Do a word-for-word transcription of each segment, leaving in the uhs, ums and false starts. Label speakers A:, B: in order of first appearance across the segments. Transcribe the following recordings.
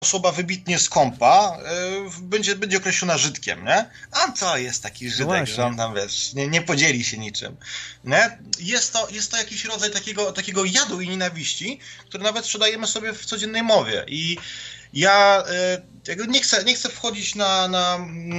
A: osoba wybitnie skąpa y, będzie, będzie określona Żydkiem, nie? A to jest taki Żydek,
B: Właśnie.
A: że on tam, wiesz, nie, nie podzieli się niczym, nie? Jest to, jest to jakiś rodzaj takiego, takiego jadu i nienawiści, który nawet sprzedajemy sobie w codziennej mowie i ja y, jakby nie chcę, nie chcę wchodzić na, na,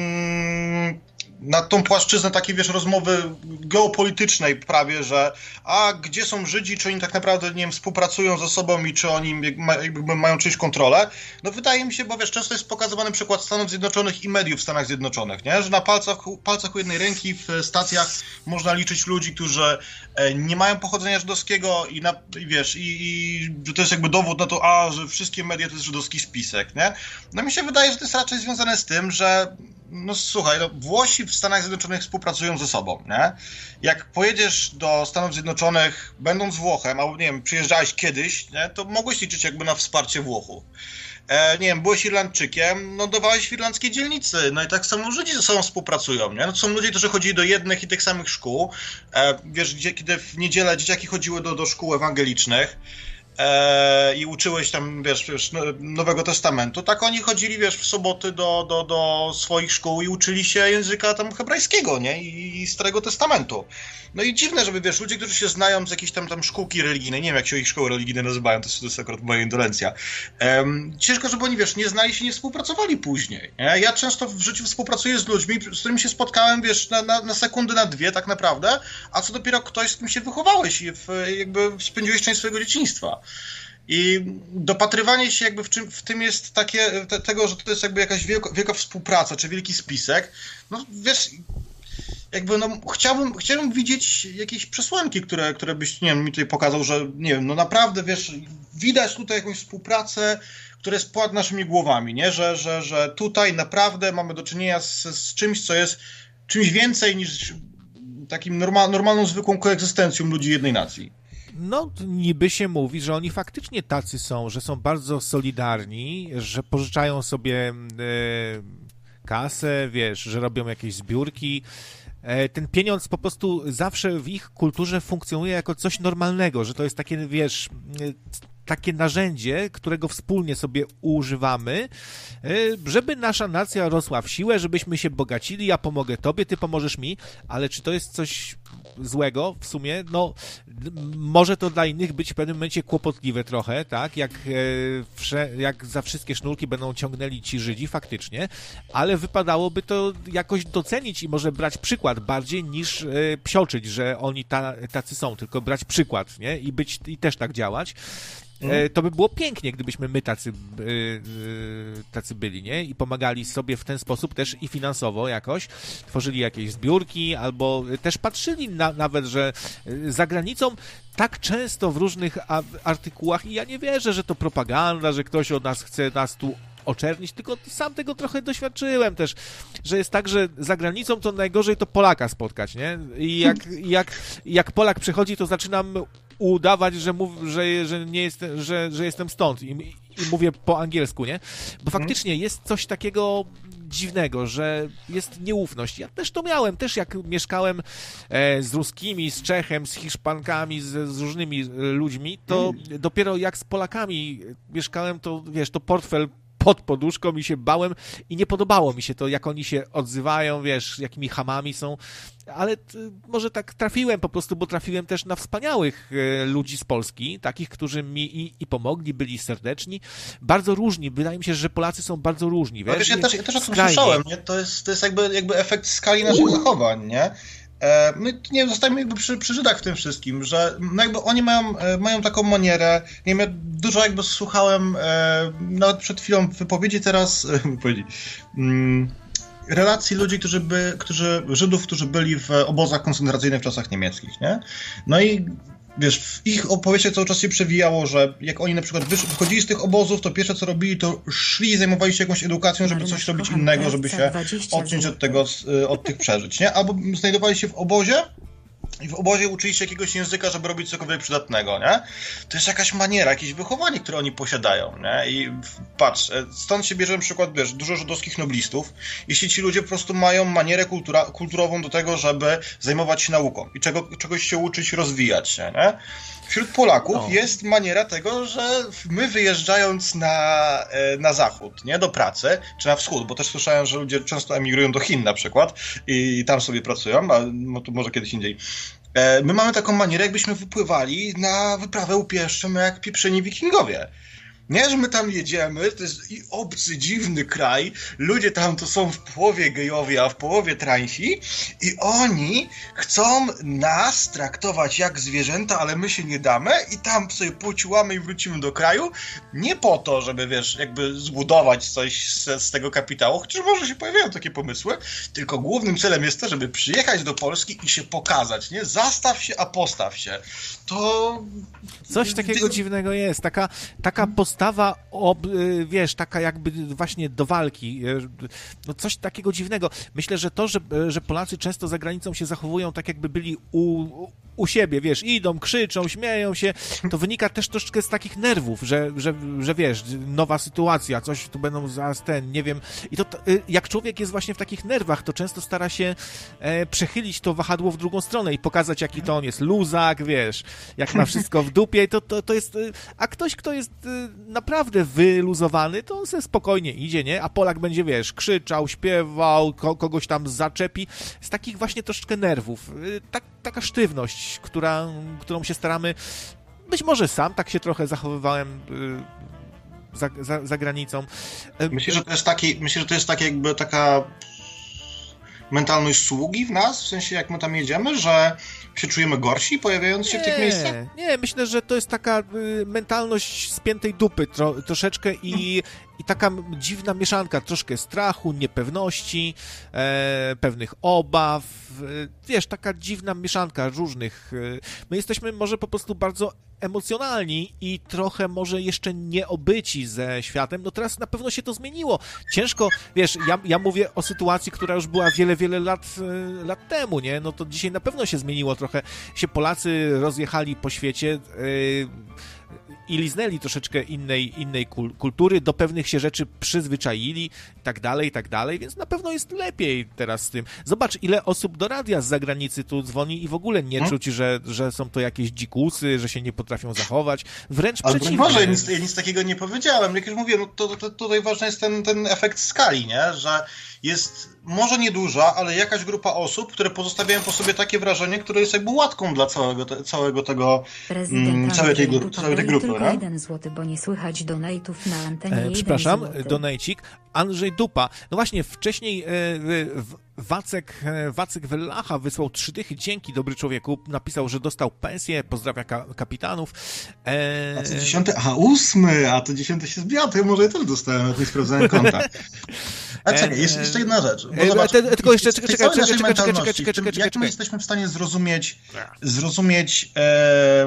A: mm, na tą płaszczyznę takiej, wiesz, rozmowy geopolitycznej prawie, że a gdzie są Żydzi, czy oni tak naprawdę, nie wiem, współpracują ze sobą i czy oni jakby mają czyjąś kontrolę. No wydaje mi się, bo wiesz, często jest pokazywany przykład Stanów Zjednoczonych i mediów w Stanach Zjednoczonych, nie? Że na palcach, palcach u jednej ręki w stacjach można liczyć ludzi, którzy nie mają pochodzenia żydowskiego i, na, i wiesz, i, i że to jest jakby dowód na to, a, że wszystkie media to jest żydowski spisek, nie? No mi się wydaje, że to jest raczej związane z tym, że no słuchaj, no, Włosi w Stanach Zjednoczonych współpracują ze sobą, nie? Jak pojedziesz do Stanów Zjednoczonych, będąc Włochem, albo nie wiem, przyjeżdżałeś kiedyś, nie? To mogłeś liczyć jakby na wsparcie Włochów. E, nie wiem, byłeś Irlandczykiem, no dawałeś w irlandzkiej dzielnicy, no i tak samo Żydzi ze sobą współpracują, nie? No to są ludzie, którzy chodzili do jednych i tych samych szkół, e, wiesz, gdzie, kiedy w niedzielę dzieciaki chodziły do, do szkół ewangelicznych, E, i uczyłeś tam, wiesz, wiesz, Nowego Testamentu, tak oni chodzili, wiesz, w soboty do, do, do swoich szkół i uczyli się języka tam hebrajskiego, nie? I, i Starego Testamentu. No i dziwne, żeby, wiesz, ludzie, którzy się znają z jakiejś tam, tam szkółki religijnej, nie wiem, jak się ich szkoły religijne nazywają, to jest, to jest akurat moja indolencja. Um, ciężko, żeby oni, wiesz, nie znali się, nie współpracowali później, nie? Ja często w życiu współpracuję z ludźmi, z którymi się spotkałem, wiesz, na, na, na sekundę, na dwie tak naprawdę, a co dopiero ktoś, z kim się wychowałeś i w, jakby spędziłeś część swojego dzieciństwa. I dopatrywanie się jakby w, czym, w tym jest takie, te, tego, że to jest jakby jakaś wielka, wielka współpraca, czy wielki spisek, no wiesz, jakby no chciałbym, chciałbym widzieć jakieś przesłanki, które, które byś, nie wiem, mi tutaj pokazał, że nie wiem, no naprawdę, wiesz, widać tutaj jakąś współpracę, która jest ponad naszymi głowami, nie, że, że, że tutaj naprawdę mamy do czynienia z, z czymś, co jest czymś więcej niż takim normal, normalną, zwykłą koegzystencją ludzi jednej nacji.
B: No, niby się mówi, że oni faktycznie tacy są, że są bardzo solidarni, że pożyczają sobie e, kasę, wiesz, że robią jakieś zbiórki. E, ten pieniądz po prostu zawsze w ich kulturze funkcjonuje jako coś normalnego, że to jest takie, wiesz, e, takie narzędzie, którego wspólnie sobie używamy, żeby nasza nacja rosła w siłę, żebyśmy się bogacili, ja pomogę tobie, ty pomożesz mi, ale czy to jest coś złego w sumie? No, może to dla innych być w pewnym momencie kłopotliwe trochę, tak? Jak, jak za wszystkie sznurki będą ciągnęli ci Żydzi faktycznie, ale wypadałoby to jakoś docenić i może brać przykład bardziej niż psioczyć, że oni ta, tacy są, tylko brać przykład, nie? I być, i też tak działać. To by było pięknie, gdybyśmy my tacy, tacy byli, nie? I pomagali sobie w ten sposób też i finansowo jakoś, tworzyli jakieś zbiórki, albo też patrzyli na, nawet, że za granicą tak często w różnych artykułach, i ja nie wierzę, że to propaganda, że ktoś od nas chce nas tu oczernić, tylko sam tego trochę doświadczyłem też, że jest tak, że za granicą to najgorzej to Polaka spotkać, nie? I jak, jak, jak Polak przychodzi, to zaczynam udawać, że, mów, że, że, nie jest, że, że jestem stąd i, i mówię po angielsku, nie? Bo faktycznie jest coś takiego dziwnego, że jest nieufność. Ja też to miałem, też jak mieszkałem e, z Ruskimi, z Czechem, z Hiszpankami, z, z różnymi ludźmi, to mm. dopiero jak z Polakami mieszkałem, to wiesz, to portfel pod poduszką i się bałem i nie podobało mi się to, jak oni się odzywają, wiesz, jakimi chamami są, ale t, może tak trafiłem po prostu, bo trafiłem też na wspaniałych e, ludzi z Polski, takich, którzy mi i, i pomogli, byli serdeczni, bardzo różni, wydaje mi się, że Polacy są bardzo różni, wiesz?
A: No wiesz, ja też, ja też o tym słyszałem, nie? To jest, to jest jakby, jakby efekt skali naszych zachowań, nie? My nie zostajemy jakby przy, przy Żydach w tym wszystkim, że no jakby oni mają, mają taką manierę, nie wiem, ja dużo jakby słuchałem, nawet przed chwilą wypowiedzi teraz, wypowiedzi, relacji ludzi, którzy by, którzy, Żydów, którzy byli w obozach koncentracyjnych w czasach niemieckich, nie? No i wiesz, w ich opowieściach cały czas się przewijało, że jak oni na przykład wysz- wychodzili z tych obozów, to pierwsze co robili, to szli i zajmowali się jakąś edukacją, żeby coś robić innego, żeby się odciąć od tego, od tych przeżyć, nie? Albo znajdowali się w obozie i w obozie uczyli się jakiegoś języka, żeby robić cokolwiek przydatnego, nie? To jest jakaś maniera, jakieś wychowanie, które oni posiadają, nie? I patrz, stąd się bierze na przykład, wiesz, dużo żydowskich noblistów, jeśli ci ludzie po prostu mają manierę kultura, kulturową do tego, żeby zajmować się nauką i czego, czegoś się uczyć, rozwijać się, nie? Wśród Polaków no. jest maniera tego, że my wyjeżdżając na, na zachód, nie, do pracy, czy na wschód, bo też słyszałem, że ludzie często emigrują do Chin na przykład i tam sobie pracują, a no to może kiedyś indziej. My mamy taką manierę, jakbyśmy wypływali na wyprawę upieszczą jak pieprzeni wikingowie. Nie, że my tam jedziemy, to jest i obcy, dziwny kraj, ludzie tam to są w połowie gejowie, a w połowie transi i oni chcą nas traktować jak zwierzęta, ale my się nie damy i tam sobie pociłamy i wrócimy do kraju, nie po to, żeby, wiesz, jakby zbudować coś z, z tego kapitału, chociaż może się pojawiają takie pomysły, tylko głównym celem jest to, żeby przyjechać do Polski i się pokazać, nie? Zastaw się, a postaw się. To...
B: Coś takiego Ty... dziwnego jest, taka, taka postawa, ob, wiesz, taka jakby właśnie do walki, no coś takiego dziwnego. Myślę, że to, że, że Polacy często za granicą się zachowują tak, jakby byli u, u siebie, wiesz, idą, krzyczą, śmieją się, to wynika też troszeczkę z takich nerwów, że, że, że wiesz, nowa sytuacja, coś tu będą zaraz ten, nie wiem, i to jak człowiek jest właśnie w takich nerwach, to często stara się e, przechylić to wahadło w drugą stronę i pokazać, jaki to on jest luzak, wiesz, jak ma wszystko w dupie, to, to, to jest, a ktoś, kto jest naprawdę wyluzowany, to on sobie spokojnie idzie, nie? A Polak będzie, wiesz, krzyczał, śpiewał, ko- kogoś tam zaczepi, z takich właśnie troszeczkę nerwów. Tak, taka sztywność, która, którą się staramy, być może sam tak się trochę zachowywałem za, za, za granicą.
A: Myślę, że to jest taki, myślę, że to jest tak jakby taka mentalność sługi w nas, w sensie jak my tam jedziemy, że się czujemy gorsi, pojawiając się
B: nie,
A: w tych miejscach?
B: Nie, myślę, że to jest taka y, mentalność spiętej dupy tro, troszeczkę i, i taka dziwna mieszanka, troszkę strachu, niepewności, e, pewnych obaw, e, wiesz, taka dziwna mieszanka różnych. E, my jesteśmy może po prostu bardzo emocjonalni i trochę może jeszcze nieobyci ze światem. No teraz na pewno się to zmieniło. Ciężko, wiesz, ja, ja mówię o sytuacji, która już była wiele, wiele lat, e, lat temu, nie? No to dzisiaj na pewno się zmieniło trochę. Się Polacy rozjechali po świecie, e, i liznęli troszeczkę innej, innej kultury, do pewnych się rzeczy przyzwyczaili i tak dalej, i tak dalej, więc na pewno jest lepiej teraz z tym. Zobacz, ile osób do radia z zagranicy tu dzwoni i w ogóle nie hmm? czuć, że, że są to jakieś dzikusy, że się nie potrafią zachować. Wręcz
A: ale
B: przeciwnie.
A: Może ja nic, ja nic takiego nie powiedziałem. Jak już mówię, no to, to tutaj ważny jest ten, ten efekt skali, nie? Że jest może nieduża, ale jakaś grupa osób, które pozostawiają po sobie takie wrażenie, które jest jakby łatką dla całego, te, całego tego, mm, całej tej, całej tej grupy.
C: Tylko jeden złoty, bo nie słychać donate'ów na antenie.
B: E, przepraszam, donajcik. Andrzej Dupa. No właśnie, wcześniej e, w, Wacek, Wacek Wellacha wysłał trzy dychy, dzięki, dobry człowieku, napisał, że dostał pensję, pozdrawia ka- kapitanów. E...
A: A co dziesiąty? A ósmy, a to dziesiąty się zbija, to ja może ja też dostałem, jak nie sprawdzałem konta. A czekaj, jeszcze, jeszcze jedna rzecz. Bo zobacz,
B: te, te, tylko jeszcze, czekaj, czekaj, czekaj, czekaj, czekaj, czekaj, czekaj, czekaj,
A: jak my jesteśmy w stanie zrozumieć, zrozumieć e,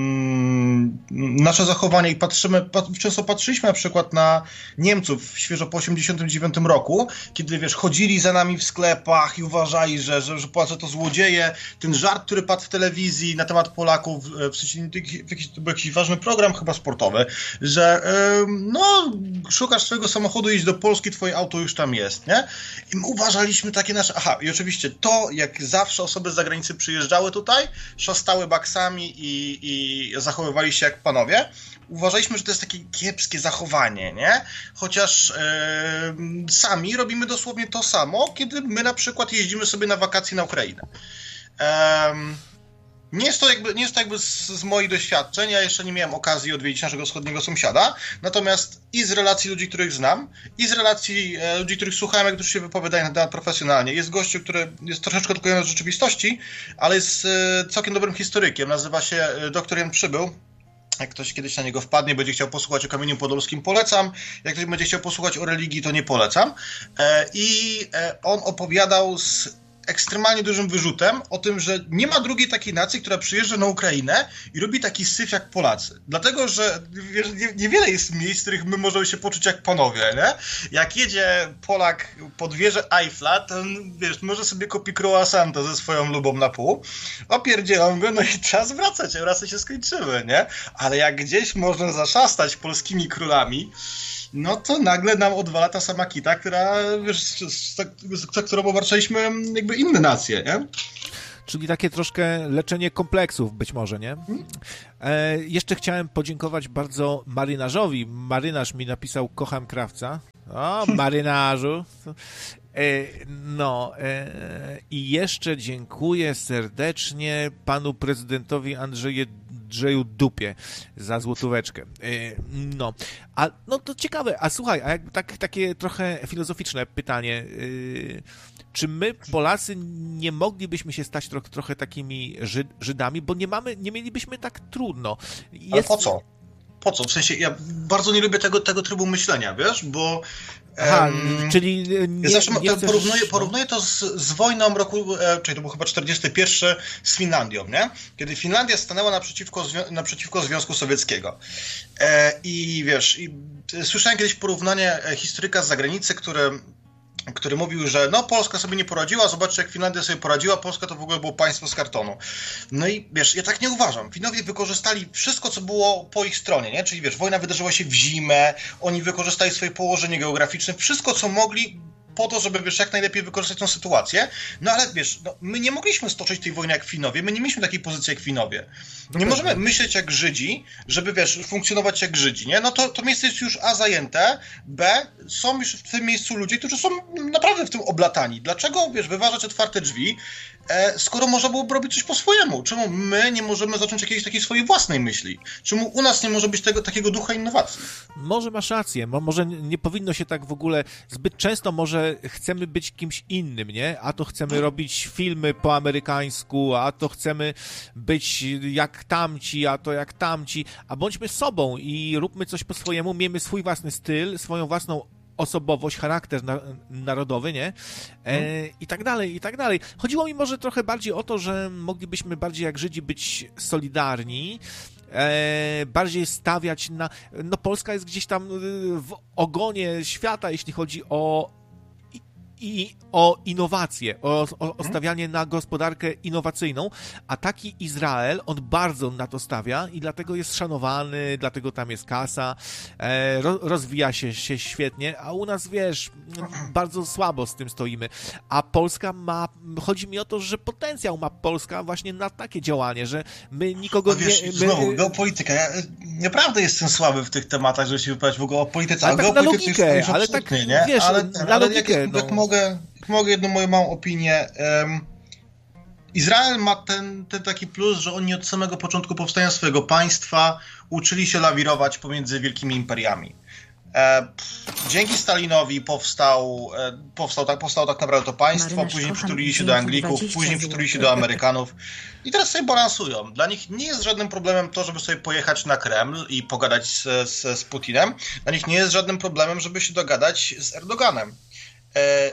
A: nasze zachowanie i patrzymy, pat, często patrzyliśmy na przykład na Niemców świeżo po osiemdziesiątym dziewiątym roku, kiedy, wiesz, chodzili za nami w sklepach i uważali, że, że, że Polacy to złodzieje. Ten żart, który padł w telewizji na temat Polaków, w sensie to był jakiś ważny program, chyba sportowy, że e, no, szukasz swojego samochodu, idź do Polski, twoje auto już tam jest, nie? I my uważaliśmy takie nasze... Aha, i oczywiście to, jak zawsze osoby z zagranicy przyjeżdżały tutaj, szastały baksami i, i zachowywali się jak panowie, uważaliśmy, że to jest takie kiepskie zachowanie, nie? Chociaż e, sami robimy dosłownie to samo, kiedy my na przykład jeździmy sobie na wakacje na Ukrainę. E, Nie jest to jakby, nie jest to jakby z, z moich doświadczeń, ja jeszcze nie miałem okazji odwiedzić naszego wschodniego sąsiada, natomiast i z relacji ludzi, których znam, i z relacji e, ludzi, których słuchałem, jak którzy się wypowiadają na temat profesjonalnie. Jest gościu, który jest troszeczkę odklejony od rzeczywistości, ale jest e, całkiem dobrym historykiem, nazywa się e, doktor Jan Przybył. Jak ktoś kiedyś na niego wpadnie, będzie chciał posłuchać o Kamieniu Podolskim, polecam. Jak ktoś będzie chciał posłuchać o religii, to nie polecam. E, I e, on opowiadał z ekstremalnie dużym wyrzutem o tym, że nie ma drugiej takiej nacji, która przyjeżdża na Ukrainę i robi taki syf jak Polacy. Dlatego, że wiesz, nie, niewiele jest miejsc, w których my możemy się poczuć jak panowie, nie? Jak jedzie Polak pod wieżę Eiffla, to wiesz, może sobie kupi croissanta ze swoją lubą na pół, opierdzielam go, no i czas wracać, wracać się skończymy, nie? Ale jak gdzieś można zaszastać polskimi królami, no to nagle nam odwala ta sama kita, która, wiesz, za którą obarczaliśmy jakby inne nacje, nie?
B: Czyli takie troszkę leczenie kompleksów być może, nie? E, jeszcze chciałem podziękować bardzo marynarzowi. Marynarz mi napisał: kocham krawca. O, marynarzu. E, no e, i jeszcze dziękuję serdecznie panu prezydentowi Andrzeju Andrzeju Dupie za złotóweczkę. E, no, a no to ciekawe. A słuchaj, a jakby tak, takie trochę filozoficzne pytanie. E, Czy my, Polacy, nie moglibyśmy się stać tro, trochę takimi Żyd, Żydami, bo nie mamy, nie mielibyśmy tak trudno. Jest...
A: Ale po co? Po co? W sensie, ja bardzo nie lubię tego, tego trybu myślenia, wiesz, bo...
B: Aha, um, czyli nie,
A: ja zawsze
B: nie chcesz...
A: porównuję, porównuję to z, z wojną roku, e, czyli to był chyba czterdziesty pierwszy, z Finlandią, nie? Kiedy Finlandia stanęła naprzeciwko, naprzeciwko Związku Sowieckiego. E, I wiesz, i słyszałem kiedyś porównanie historyka z zagranicy, który... który mówił, że no Polska sobie nie poradziła, zobaczcie jak Finlandia sobie poradziła, Polska to w ogóle było państwo z kartonu. No i wiesz, ja tak nie uważam. Finowie wykorzystali wszystko, co było po ich stronie, nie? Czyli wiesz, wojna wydarzyła się w zimę, oni wykorzystali swoje położenie geograficzne, wszystko co mogli po to, żeby wiesz, jak najlepiej wykorzystać tę sytuację. No ale wiesz, no, my nie mogliśmy stoczyć tej wojny jak Finowie, my nie mieliśmy takiej pozycji jak Finowie. Nie no możemy tak myśleć jak Żydzi, żeby wiesz, funkcjonować jak Żydzi, nie? No to, to miejsce jest już A zajęte, B są już w tym miejscu ludzie, którzy są naprawdę w tym oblatani. Dlaczego, wiesz, wyważać otwarte drzwi, e, skoro można byłoby robić coś po swojemu? Czemu my nie możemy zacząć jakiejś takiej swojej własnej myśli? Czemu u nas nie może być tego, takiego ducha innowacji?
B: Może masz rację, może nie powinno się tak w ogóle, zbyt często może chcemy być kimś innym, nie? A to chcemy robić filmy po amerykańsku, a to chcemy być jak tamci, a to jak tamci, a bądźmy sobą i róbmy coś po swojemu, miejmy swój własny styl, swoją własną osobowość, charakter na, narodowy, nie? E, I tak dalej, i tak dalej. Chodziło mi może trochę bardziej o to, że moglibyśmy bardziej jak Żydzi być solidarni, E, bardziej stawiać na... No Polska jest gdzieś tam w ogonie świata, jeśli chodzi o i o innowacje, o, o, o stawianie na gospodarkę innowacyjną, a taki Izrael, on bardzo na to stawia i dlatego jest szanowany, dlatego tam jest kasa, e, ro, rozwija się, się świetnie, a u nas, wiesz, bardzo słabo z tym stoimy. A Polska ma, chodzi mi o to, że potencjał ma Polska właśnie na takie działanie, że my nikogo
A: no wiesz,
B: nie... My...
A: Znowu, geopolityka. Ja naprawdę jestem słaby w tych tematach, żeby się wypowiadać w ogóle o polityce.
B: Ale tak na logikę,
A: jest,
B: ale tak,
A: nie?
B: wiesz,
A: ale,
B: na
A: ale
B: logikę,
A: jak,
B: no.
A: jak mogę, jak mogę jedną moją małą opinię. Um, Izrael ma ten, ten taki plus, że oni od samego początku powstania swojego państwa uczyli się lawirować pomiędzy wielkimi imperiami. E, dzięki Stalinowi powstał, e, powstał, tak, powstało tak naprawdę to państwo,
C: Marynarz,
A: później
C: kocham,
A: przytulili się do Anglików, później przytulili się do Amerykanów i teraz sobie balansują. Dla nich nie jest żadnym problemem to, żeby sobie pojechać na Kreml i pogadać z, z, z Putinem. Dla nich nie jest żadnym problemem, żeby się dogadać z Erdoganem. E,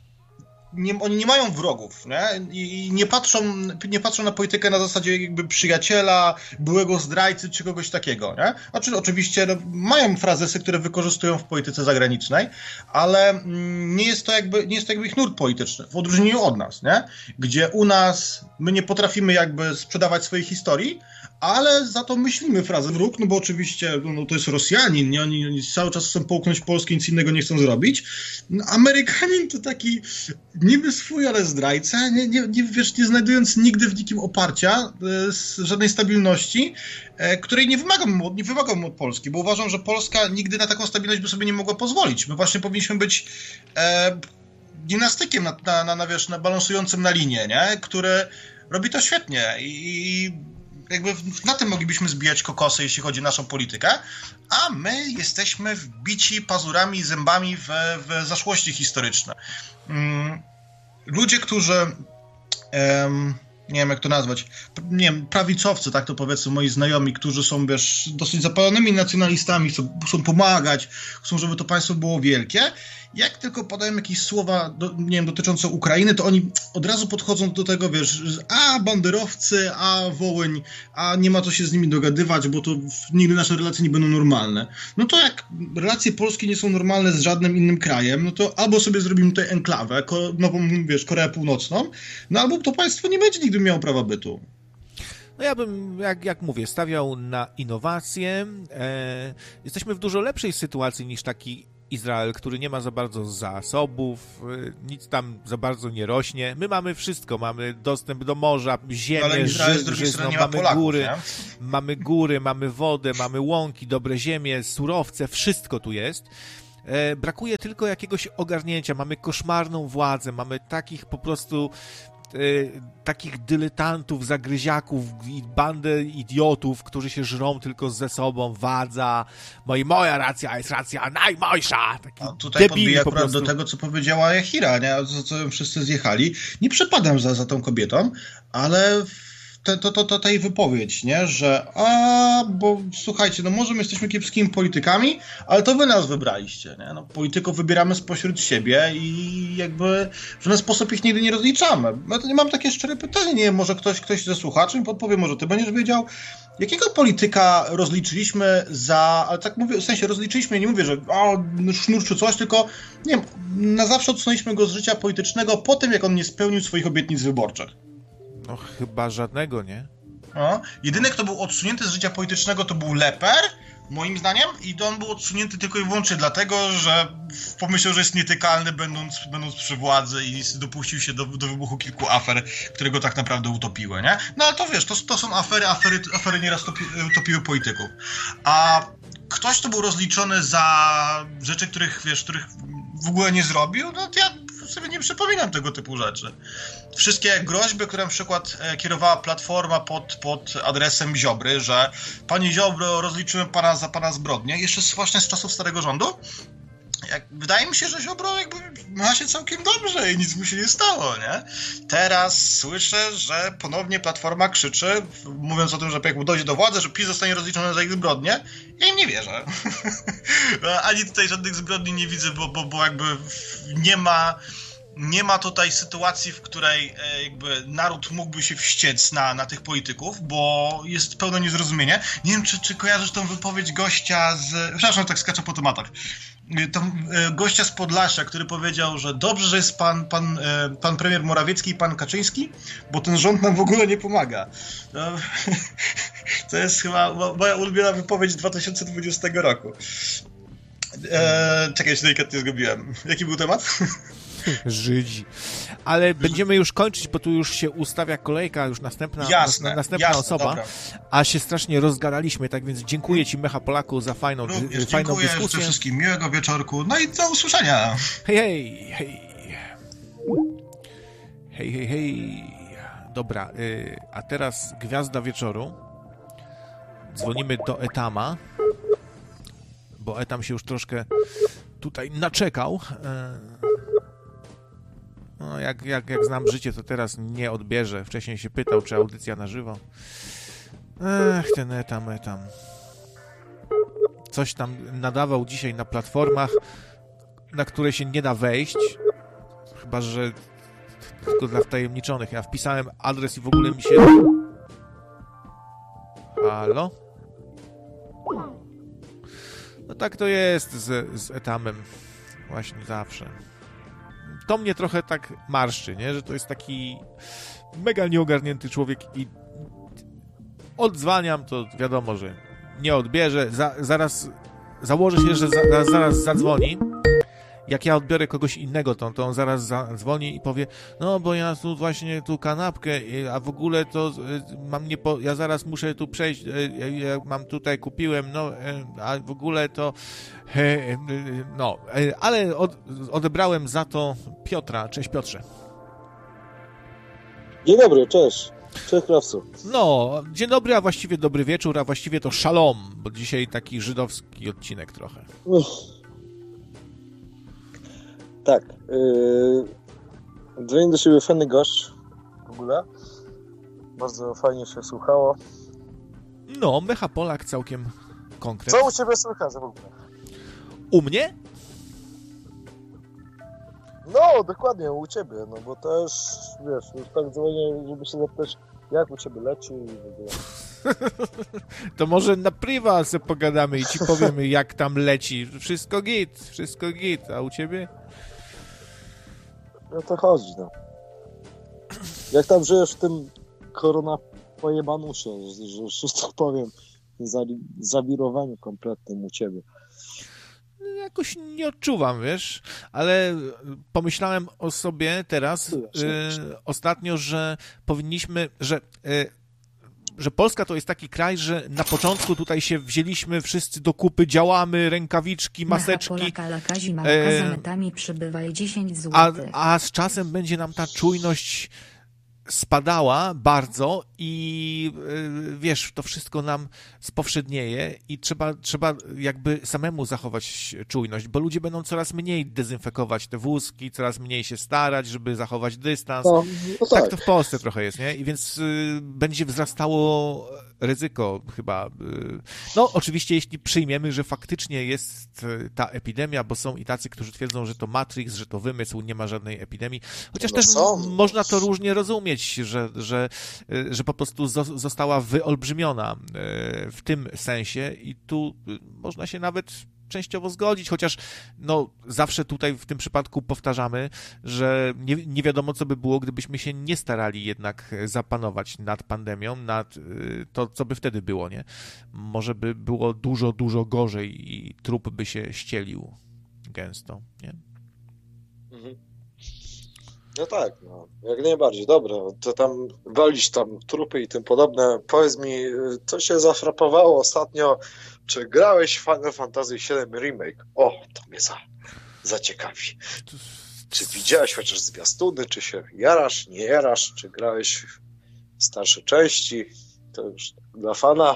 A: Nie, oni nie mają wrogów, nie? I nie patrzą, nie patrzą na politykę na zasadzie jakby przyjaciela, byłego zdrajcy czy kogoś takiego, nie? Znaczy, oczywiście no, mają frazesy, które wykorzystują w polityce zagranicznej, ale mm, nie jest to jakby, nie jest to jakby ich nurt polityczny, w odróżnieniu od nas, nie? Gdzie u nas my nie potrafimy jakby sprzedawać swojej historii, ale za to myślimy frazę wróg, no bo oczywiście no, to jest Rosjanin, nie? Oni, oni cały czas chcą połknąć Polskę, nic innego nie chcą zrobić. No, Amerykanin to taki niby swój, ale zdrajca, nie, nie, nie, wiesz, nie znajdując nigdy w nikim oparcia, e, żadnej stabilności, e, której nie wymagam, nie wymagam od Polski, bo uważam, że Polska nigdy na taką stabilność by sobie nie mogła pozwolić. My właśnie powinniśmy być e, dynastykiem na, na, na, na, wiesz, na balansującym na linię, nie? Który robi to świetnie i jakby na tym moglibyśmy zbijać kokosy, jeśli chodzi o naszą politykę, a my jesteśmy wbici pazurami i zębami w, w zaszłości historyczne. Ludzie, którzy um, nie wiem jak to nazwać, nie wiem, prawicowcy, tak to powiedzmy moi znajomi, którzy są, wiesz, dosyć zapalonymi nacjonalistami, chcą, chcą pomagać, chcą, żeby to państwo było wielkie. Jak tylko podają jakieś słowa, do, nie wiem, dotyczące Ukrainy, to oni od razu podchodzą do tego, wiesz, a banderowcy, a Wołyń, a nie ma co się z nimi dogadywać, bo to nigdy nasze relacje nie będą normalne. No to jak relacje polskie nie są normalne z żadnym innym krajem, no to albo sobie zrobimy tutaj enklawę, ko- nową, wiesz, Koreę Północną, no albo to państwo nie będzie nigdy miało prawa bytu.
B: No ja bym, jak, jak mówię, stawiał na innowacje. E, jesteśmy w dużo lepszej sytuacji niż taki Izrael, który nie ma za bardzo zasobów, nic tam za bardzo nie rośnie. My mamy wszystko, mamy dostęp do morza, ziemię,
A: ale Izrael z drugiej
B: żyzną,
A: strony nie ma
B: mamy
A: Polaków,
B: góry,
A: nie?
B: mamy góry, mamy wodę, mamy łąki, dobre ziemie, surowce, wszystko tu jest. E, brakuje tylko jakiegoś ogarnięcia, mamy koszmarną władzę, mamy takich po prostu Y, takich dyletantów, zagryziaków i bandę idiotów, którzy się żrą tylko ze sobą, wadza, no i moja racja jest racja najmojsza. Taki
A: A tutaj podbiję
B: po
A: akurat
B: prostu.
A: do tego, co powiedziała Jahira, nie? Co, co wszyscy zjechali. Nie przepadam za, za tą kobietą, ale te, to, to, to ta jej wypowiedź, nie? Że a, bo słuchajcie, no może my jesteśmy kiepskimi politykami, ale to wy nas wybraliście, nie? No, polityków wybieramy spośród siebie i jakby w żaden sposób ich nigdy nie rozliczamy. Ja to nie mam takie szczere pytanie, nie wiem, może ktoś, ktoś ze słuchaczy mi podpowie, może ty będziesz wiedział, jakiego polityka rozliczyliśmy za, ale tak mówię, w sensie rozliczyliśmy, nie mówię, że o, sznur czy coś, tylko nie wiem, na zawsze odsunęliśmy go z życia politycznego po tym, jak on nie spełnił swoich obietnic wyborczych.
B: No chyba żadnego, nie?
A: No, jedyny, kto był odsunięty z życia politycznego, to był Leper, moim zdaniem, i on był odsunięty tylko i wyłącznie dlatego, że pomyślał, że jest nietykalny, będąc, będąc przy władzy i dopuścił się do, do wybuchu kilku afer, które go tak naprawdę utopiły, nie? No ale to wiesz, to, to są afery, afery, afery nieraz topi, topiły polityków. A ktoś, kto był rozliczony za rzeczy, których, wiesz, których w ogóle nie zrobił, no to ja sobie nie przypominam tego typu rzeczy. Wszystkie groźby, które na przykład kierowała Platforma pod, pod adresem Ziobry, że panie Ziobro, rozliczymy pana za pana zbrodnie, jeszcze właśnie z czasów starego rządu, jak, wydaje mi się, że Ziobro jakby ma się całkiem dobrze i nic mu się nie stało, nie? Teraz słyszę, że ponownie Platforma krzyczy, mówiąc o tym, że jakby dojdzie do władzy, że PiS zostanie rozliczony za ich zbrodnie. Ja im nie wierzę. Ani tutaj żadnych zbrodni nie widzę, bo, bo, bo jakby nie ma... Nie ma tutaj sytuacji, w której e, jakby naród mógłby się wściec na, na tych polityków, bo jest pełne niezrozumienie. Nie wiem, czy, czy kojarzysz tą wypowiedź gościa z... Przepraszam, tak skaczę po tematach. Tą, e, gościa z Podlasia, który powiedział, że dobrze, że jest pan, pan, e, pan premier Morawiecki i pan Kaczyński, bo ten rząd nam w ogóle nie pomaga. No, to jest chyba moja ulubiona wypowiedź dwa tysiące dwudziestego roku. E, czekaj, się delikatnie zgubiłem. Jaki był temat?
B: Żydzi. Ale będziemy już kończyć, bo tu już się ustawia kolejka, już następna,
A: jasne,
B: następna
A: jasne,
B: osoba,
A: dobra.
B: A się strasznie rozgadaliśmy, tak więc dziękuję ci, Mecha Polaku, za fajną,
A: Również
B: fajną
A: dziękuję,
B: dyskusję.
A: życzę wszystkim miłego wieczorku, no i do usłyszenia.
B: Hej, hej, hej. Hej, hej, hej. Dobra, y, a teraz gwiazda wieczoru. Dzwonimy do Etama, bo Etam się już troszkę tutaj naczekał. Y, No, jak, jak, jak znam życie, to teraz nie odbierze. Wcześniej się pytał, czy audycja na żywo. Ech, ten etam, etam. Coś tam nadawał dzisiaj na platformach, na które się nie da wejść. Chyba że tylko dla wtajemniczonych. Ja wpisałem adres i w ogóle mi się... Halo? No tak to jest z, z etamem. Właśnie zawsze. To mnie trochę tak marszczy, nie? Że to jest taki mega nieogarnięty człowiek i odzwaniam, to wiadomo, że nie odbierze. Za, zaraz założę się, że za, zaraz zadzwoni. Jak ja odbiorę kogoś innego, to, to on zaraz zadzwoni i powie, no bo ja tu właśnie tu kanapkę, a w ogóle to mam nie po, ja zaraz muszę tu przejść, ja mam tutaj, kupiłem, no a w ogóle to no, ale od, odebrałem za to Piotra. Cześć Piotrze.
D: Dzień dobry, cześć. Cześć krawcu.
B: No, dzień dobry, a właściwie dobry wieczór, a właściwie to szalom, bo dzisiaj taki żydowski odcinek trochę.
D: Uff. Tak. Yy, dzwoni do siebie fajny gość w ogóle. bardzo fajnie się słuchało.
B: No, Mecha Polak całkiem konkretnie.
D: Co u ciebie słychać w ogóle?
B: U mnie?
D: No, dokładnie, u ciebie, no bo też, wiesz, już tak dzwonię, żeby się zapytać, jak u ciebie leci i w ogóle.
B: To może na priwa se pogadamy i ci powiemy, jak tam leci. Wszystko git, wszystko git, a u ciebie?
D: No to chodzi, no. Jak tam żyjesz w tym korona pojebanusie, że, że, że tak powiem, zawi- zawirowaniu kompletnym u ciebie.
B: Jakoś nie odczuwam, wiesz, ale pomyślałem o sobie teraz y, ostatnio, że powinniśmy, że, y, że Polska to jest taki kraj, że na początku tutaj się wzięliśmy wszyscy do kupy, działamy, rękawiczki, maseczki.
C: Mecha Polaka lakazi ma
B: e,
C: za metami przybywaj dziesięć
B: A,
C: złotych.
B: a z czasem będzie nam ta czujność spadała bardzo i yy, wiesz, to wszystko nam spowszednieje i trzeba, trzeba jakby samemu zachować czujność, bo ludzie będą coraz mniej dezynfekować te wózki, coraz mniej się starać, żeby zachować dystans.
D: No, no tak.
B: Tak to w Polsce trochę jest, nie? I więc y, będzie wzrastało ryzyko chyba. Y, no oczywiście jeśli przyjmiemy, że faktycznie jest y, ta epidemia, bo są i tacy, którzy twierdzą, że to Matrix, że to wymysł, nie ma żadnej epidemii. Chociaż
D: No
B: też
D: są.
B: m- można to różnie rozumieć, że, że, y, że po prostu zo- została wyolbrzymiona y, w tym sensie i tu y, można się nawet częściowo zgodzić, chociaż no zawsze tutaj w tym przypadku powtarzamy, że nie, nie wiadomo, co by było, gdybyśmy się nie starali jednak zapanować nad pandemią, nad y, to, co by wtedy było, nie? Może by było dużo, dużo gorzej i trup by się ścielił gęsto, nie?
D: Mhm. No tak, no, jak najbardziej, dobra, to tam walić tam trupy i tym podobne. Powiedz mi, co się zafrapowało ostatnio, czy grałeś w Final Fantasy siedem Remake? O, to mnie za, zaciekawi. Czy widziałeś chociaż zwiastuny, czy się jarasz, nie jarasz, czy grałeś w starsze części? To już dla fana.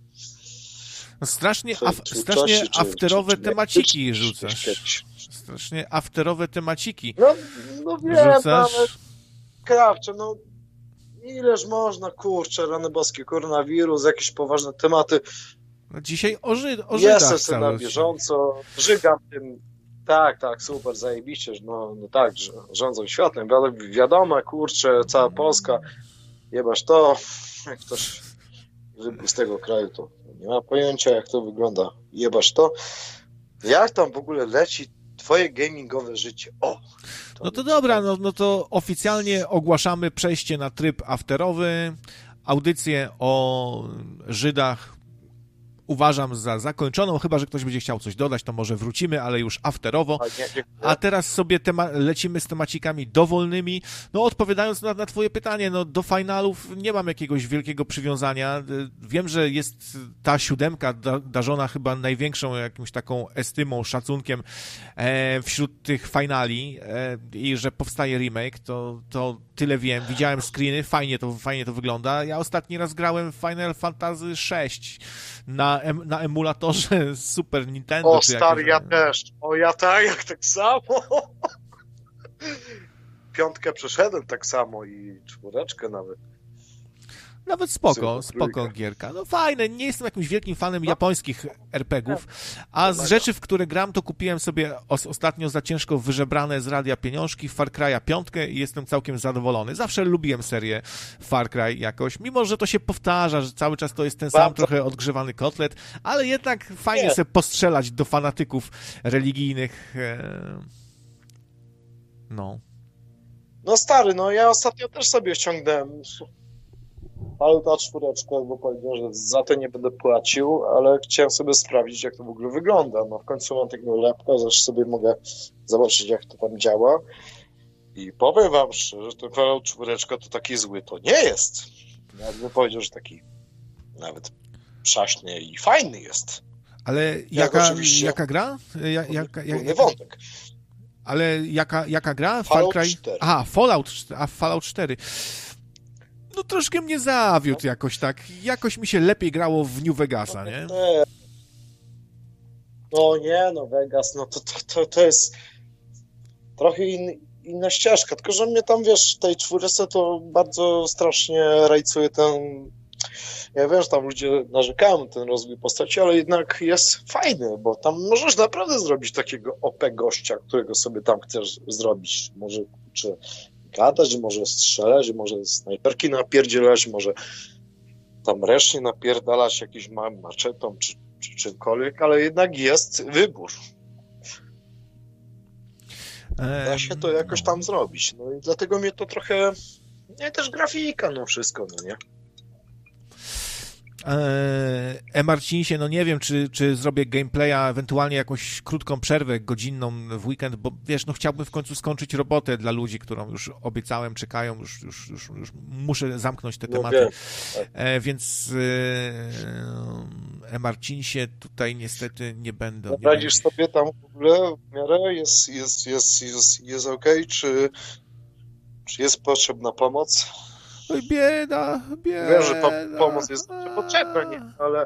B: No strasznie,
D: Czy-
B: af,
D: czy
B: strasznie
D: czasie, czy-
B: afterowe
D: czy- czy-
B: temaciki
D: czy- czy-
B: rzucasz.
D: kiedyś.
B: Strasznie afterowe temaciki
D: No, no wiem, ale
B: rzucasz.
D: krawcze, no ileż można, kurczę, rany boskie, koronawirus, jakieś poważne tematy.
B: No dzisiaj o, Żyd, o Żydach
D: Jestem sobie
B: cały
D: na bieżąco, żygam tym, tak, tak, super, zajebiście, że no, no tak, że rządzą światem, ale wiadomo, kurczę, cała Polska, jebasz to, jak ktoś wybył z tego kraju, to nie ma pojęcia, jak to wygląda, jebasz to. Jak tam w ogóle leci twoje gamingowe życie? O!
B: No to dobra, no, no to oficjalnie ogłaszamy przejście na tryb afterowy. Audycję o Żydach uważam za zakończoną, chyba że ktoś będzie chciał coś dodać, to może wrócimy, ale już afterowo.
D: A, nie, nie,
B: A teraz sobie tema- lecimy z temacikami dowolnymi. No odpowiadając na, na twoje pytanie, no do finalów nie mam jakiegoś wielkiego przywiązania. Wiem, że jest ta siódemka da- darzona chyba największą jakąś taką estymą, szacunkiem e, wśród tych finali e, i że powstaje remake, to, to tyle wiem. Widziałem screeny, fajnie to, fajnie to wygląda. Ja ostatni raz grałem w Final Fantasy sześć na, em- na emulatorze Super Nintendo.
D: O
B: czy
D: stary,
B: jakieś-
D: ja też. O ja tak, jak tak samo. Piątkę przeszedłem tak samo i czwóreczkę nawet.
B: Nawet spoko,
D: Super,
B: spoko
D: trójka.
B: gierka. No fajne, nie jestem jakimś wielkim fanem japońskich er pe gie ów, a z rzeczy, w które gram, to kupiłem sobie os- ostatnio za ciężko wyżebrane z radia pieniążki Far Cry'a piątkę i jestem całkiem zadowolony. Zawsze lubiłem serię Far Cry jakoś, mimo że to się powtarza, że cały czas to jest ten sam
D: Bardzo.
B: trochę odgrzewany kotlet, ale jednak fajnie
D: Nie.
B: sobie postrzelać do fanatyków religijnych. e, No.
D: No stary, no ja ostatnio też sobie ściągnąłem Fallouta czwóreczkę, bo powiedziałem, że za to nie będę płacił, ale chciałem sobie sprawdzić, jak to w ogóle wygląda. No w końcu mam takiego lapka, zresztą sobie mogę zobaczyć, jak to tam działa. I powiem wam szczerze, że ten Fallout czwóreczka to taki zły to nie jest. Jakbym powiedział, że taki nawet przaśny i fajny jest.
B: Ale
D: Jak
B: jaka,
D: oczywiście-
B: jaka gra? Ja, jaka, jak,
D: Główny wątek.
B: Ale jaka, jaka gra? Far
D: Fallout
B: Cry?
D: cztery.
B: Aha, Fallout, czt- a Fallout cztery. No troszkę mnie zawiódł jakoś tak. Jakoś mi się lepiej grało w New Vegasa, nie?
D: Nie. No nie, no Vegas, no to, to, to, to jest trochę inny, inna ścieżka, tylko że mnie tam, wiesz, w tej czwórce to bardzo strasznie rajcuje ten... Ja wiem, że tam ludzie narzekają na ten rozwój postaci, ale jednak jest fajny, bo tam możesz naprawdę zrobić takiego O P gościa, którego sobie tam chcesz zrobić. Może czy gadać, może strzelać, może snajperki napierdzielać, może tam ręcznie napierdalać jakimś małym maczetą, czy, czy czymkolwiek, ale jednak jest wybór. Da się to jakoś tam zrobić. No i dlatego mnie to trochę... Nie, też grafika, no wszystko, no nie?
B: E, Marcinsie, no nie wiem, czy, czy zrobię gameplaya, ewentualnie jakąś krótką przerwę, godzinną w weekend, bo wiesz, no chciałbym w końcu skończyć robotę dla ludzi, którą już obiecałem, czekają, już, już, już, już muszę zamknąć te
D: No
B: tematy.
D: wiem.
B: E, więc e, Marcinsie tutaj niestety nie będę. Nie
D: Radzisz
B: będzie.
D: sobie tam w ogóle w miarę? Jest, jest, jest, jest, jest okej? Okay? Czy, czy jest potrzebna pomoc?
B: Oj, bieda, bieda.
D: Wiem, że ta pomoc jest potrzebna, nie? Ale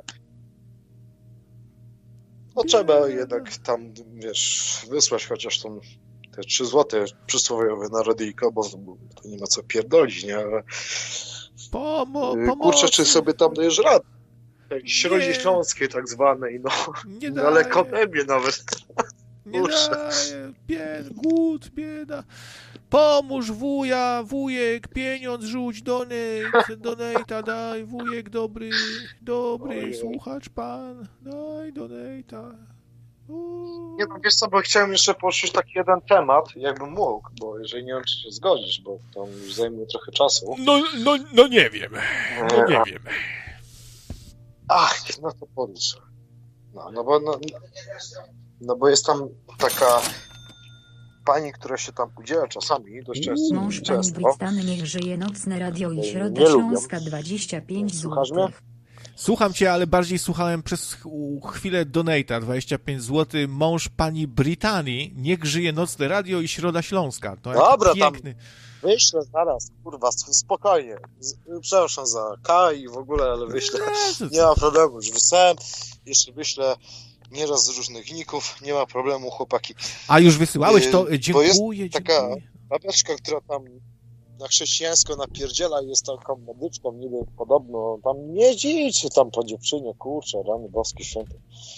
D: no trzeba jednak tam, wiesz, wysłać chociaż tą te trzy złote przysłowiowe na radyjko, bo to nie ma co pierdolić, nie? Ale
B: Pomo,
D: kurczę, czy sobie tam dajesz radę? Środzie śląskiej tak zwanej, no.
B: Nie
D: daleko
B: daje.
D: ode mnie nawet.
B: Nie
D: Kurczę.
B: daje, bied, głód, bieda. Pomóż wuja, wujek, pieniądz rzuć, donate, donata daj, wujek dobry, dobry,
D: Ojej.
B: słuchacz pan, daj donata. Uuu.
D: Nie no, wiesz co, bo chciałem jeszcze poruszyć taki jeden temat, jakbym mógł, bo jeżeli nie wiem, czy się zgodzisz, bo to już zajmuje trochę czasu.
B: No, no, no nie wiem, no nie wiem.
D: Ach, no to poruszę. No, no bo no, no bo jest tam taka pani, która się tam udziela czasami, dość często.
C: Mąż pani
D: często.
C: Brytany, niech żyje nocne radio i
D: Nie
C: Środa
D: lubią.
C: Śląska dwadzieścia pięć
D: Słuchasz
C: złotych.
B: Słucham cię, ale bardziej słuchałem przez ch- chwilę donata, dwadzieścia pięć złotych, mąż pani Brytanii, niech żyje nocne radio i Środa Śląska. To
D: Dobra,
B: jaki
D: tam-
B: piękny.
D: Wyślę zaraz, kurwa, spokojnie. Z, przepraszam za K i w ogóle, ale wyślę. Nie ma problemu, już wysłałem. Jeszcze wyślę nieraz z różnych ników. Nie ma problemu, chłopaki.
B: A już wysyłałeś to?
D: Yy,
B: Dziękuję,
D: bo jest taka-
B: dziękuję.
D: Babeczka, która tam na chrześcijańsko napierdziela i jest taką medyczką, niby podobno. Tam nie jeździcie tam po dziewczynie, kurczę, rany boskie święte.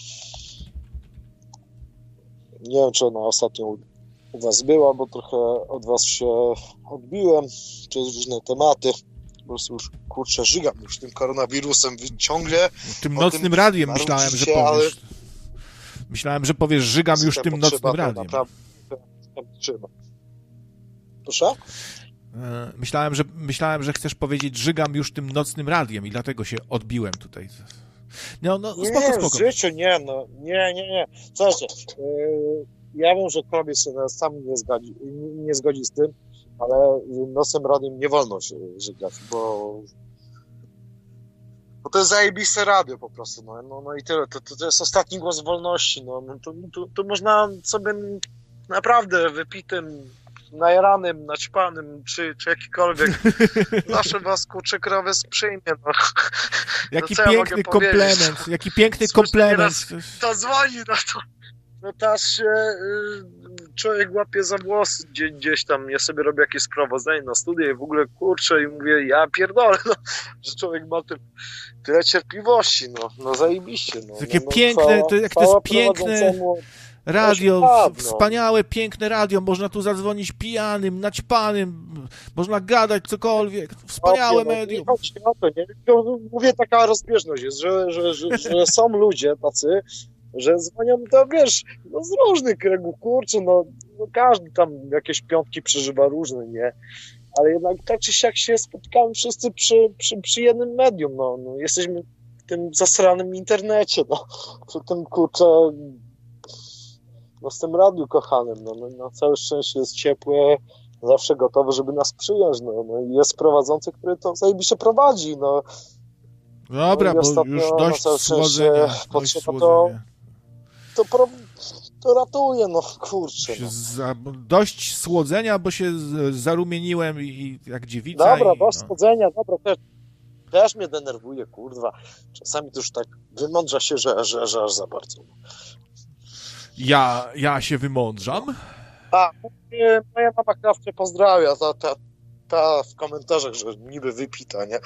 D: Nie wiem, czy ona ostatnio u, u was była, bo trochę od was się odbiłem przez różne tematy. Po prostu już, kurczę, żygam już tym koronawirusem ciągle.
B: Tym
D: o
B: nocnym
D: tym
B: radiem
D: marudzicie,
B: myślałem, że
D: ale-
B: powiesz. Myślałem, że powiesz, żygam już tym
D: Potrzeba
B: nocnym
D: to
B: radiem.
D: naprawdę tam trzeba. Proszę?
B: E, Myślałem, że myślałem, że chcesz powiedzieć, żygam już tym nocnym radiem i dlatego się odbiłem tutaj. No, no,
D: Nie,
B: spoko,
D: w
B: spoko.
D: życiu nie, no, nie, nie, nie. Słuchajcie, yy, ja wiem, że Klobie się sam nie zgodzi, nie, nie zgodzi z tym, ale nocnym radiem nie wolno się żygać, bo, bo to jest zajebiste radio po prostu, no, no, no i tyle, to, to, to jest ostatni głos wolności, no, no to, to, to można sobie naprawdę wypitym, najaranym, naćpanym, czy, czy jakikolwiek, zawsze was, kurczę, krowy sprzyjmie, no.
B: Jaki
D: co ja
B: piękny
D: mogę powiedzieć?
B: komplement, jaki piękny
D: Słyszę
B: komplement.
D: To dzwoni, no to, no to aż się y, człowiek łapie za włosy gdzie, gdzieś tam, ja sobie robię jakieś sprawozdanie na studia i w ogóle kurczę i mówię, ja pierdolę, no, że człowiek ma ty, tyle cierpliwości, no, no zajebiście, no.
B: Takie
D: no, no,
B: piękne,
D: chwała-
B: to jak to
D: chwała
B: jest piękne
D: prowadzącemu.
B: radio,
D: Proszę,
B: w- wspaniałe, piękne radio, można tu zadzwonić pijanym, naćpanym, można gadać cokolwiek, wspaniałe
D: No, nie
B: medium.
D: chodzi o to, nie? Tylko mówię, taka rozbieżność jest, że, że, że, że są ludzie tacy, że dzwonią, to wiesz, no z różnych kręgów, kurczę, no, no każdy tam jakieś piątki przeżywa różne, nie? Ale jednak tak czy siak się spotkamy wszyscy przy, przy, przy jednym medium, no, no jesteśmy w tym zasranym internecie, no, przy tym, kurczę, no z tym radiu kochanym, no, no na całe szczęście jest ciepłe, zawsze gotowy, żeby nas przyjąć, no, no i jest prowadzący, który to zajebiście prowadzi, no.
B: Dobra,
D: No i
B: bo
D: ostatnio
B: już
D: na
B: dość
D: całe szczęście
B: słodzenia, dość
D: potrzeba to-
B: słodzenia.
D: To, pro, to ratuje, no kurczę,
B: Się
D: no.
B: za, dość słodzenia, bo się z- zarumieniłem i, i jak dziewica.
D: Dobra,
B: i,
D: dość
B: no.
D: schodzenia, dobra, też, też mnie denerwuje, kurwa. Czasami to już tak wymądrza się, że, że, że aż za bardzo.
B: Ja, ja się wymądrzam.
D: A, mówię, moja mama krawcze pozdrawia, ta, ta, ta w komentarzach, że niby wypita, nie?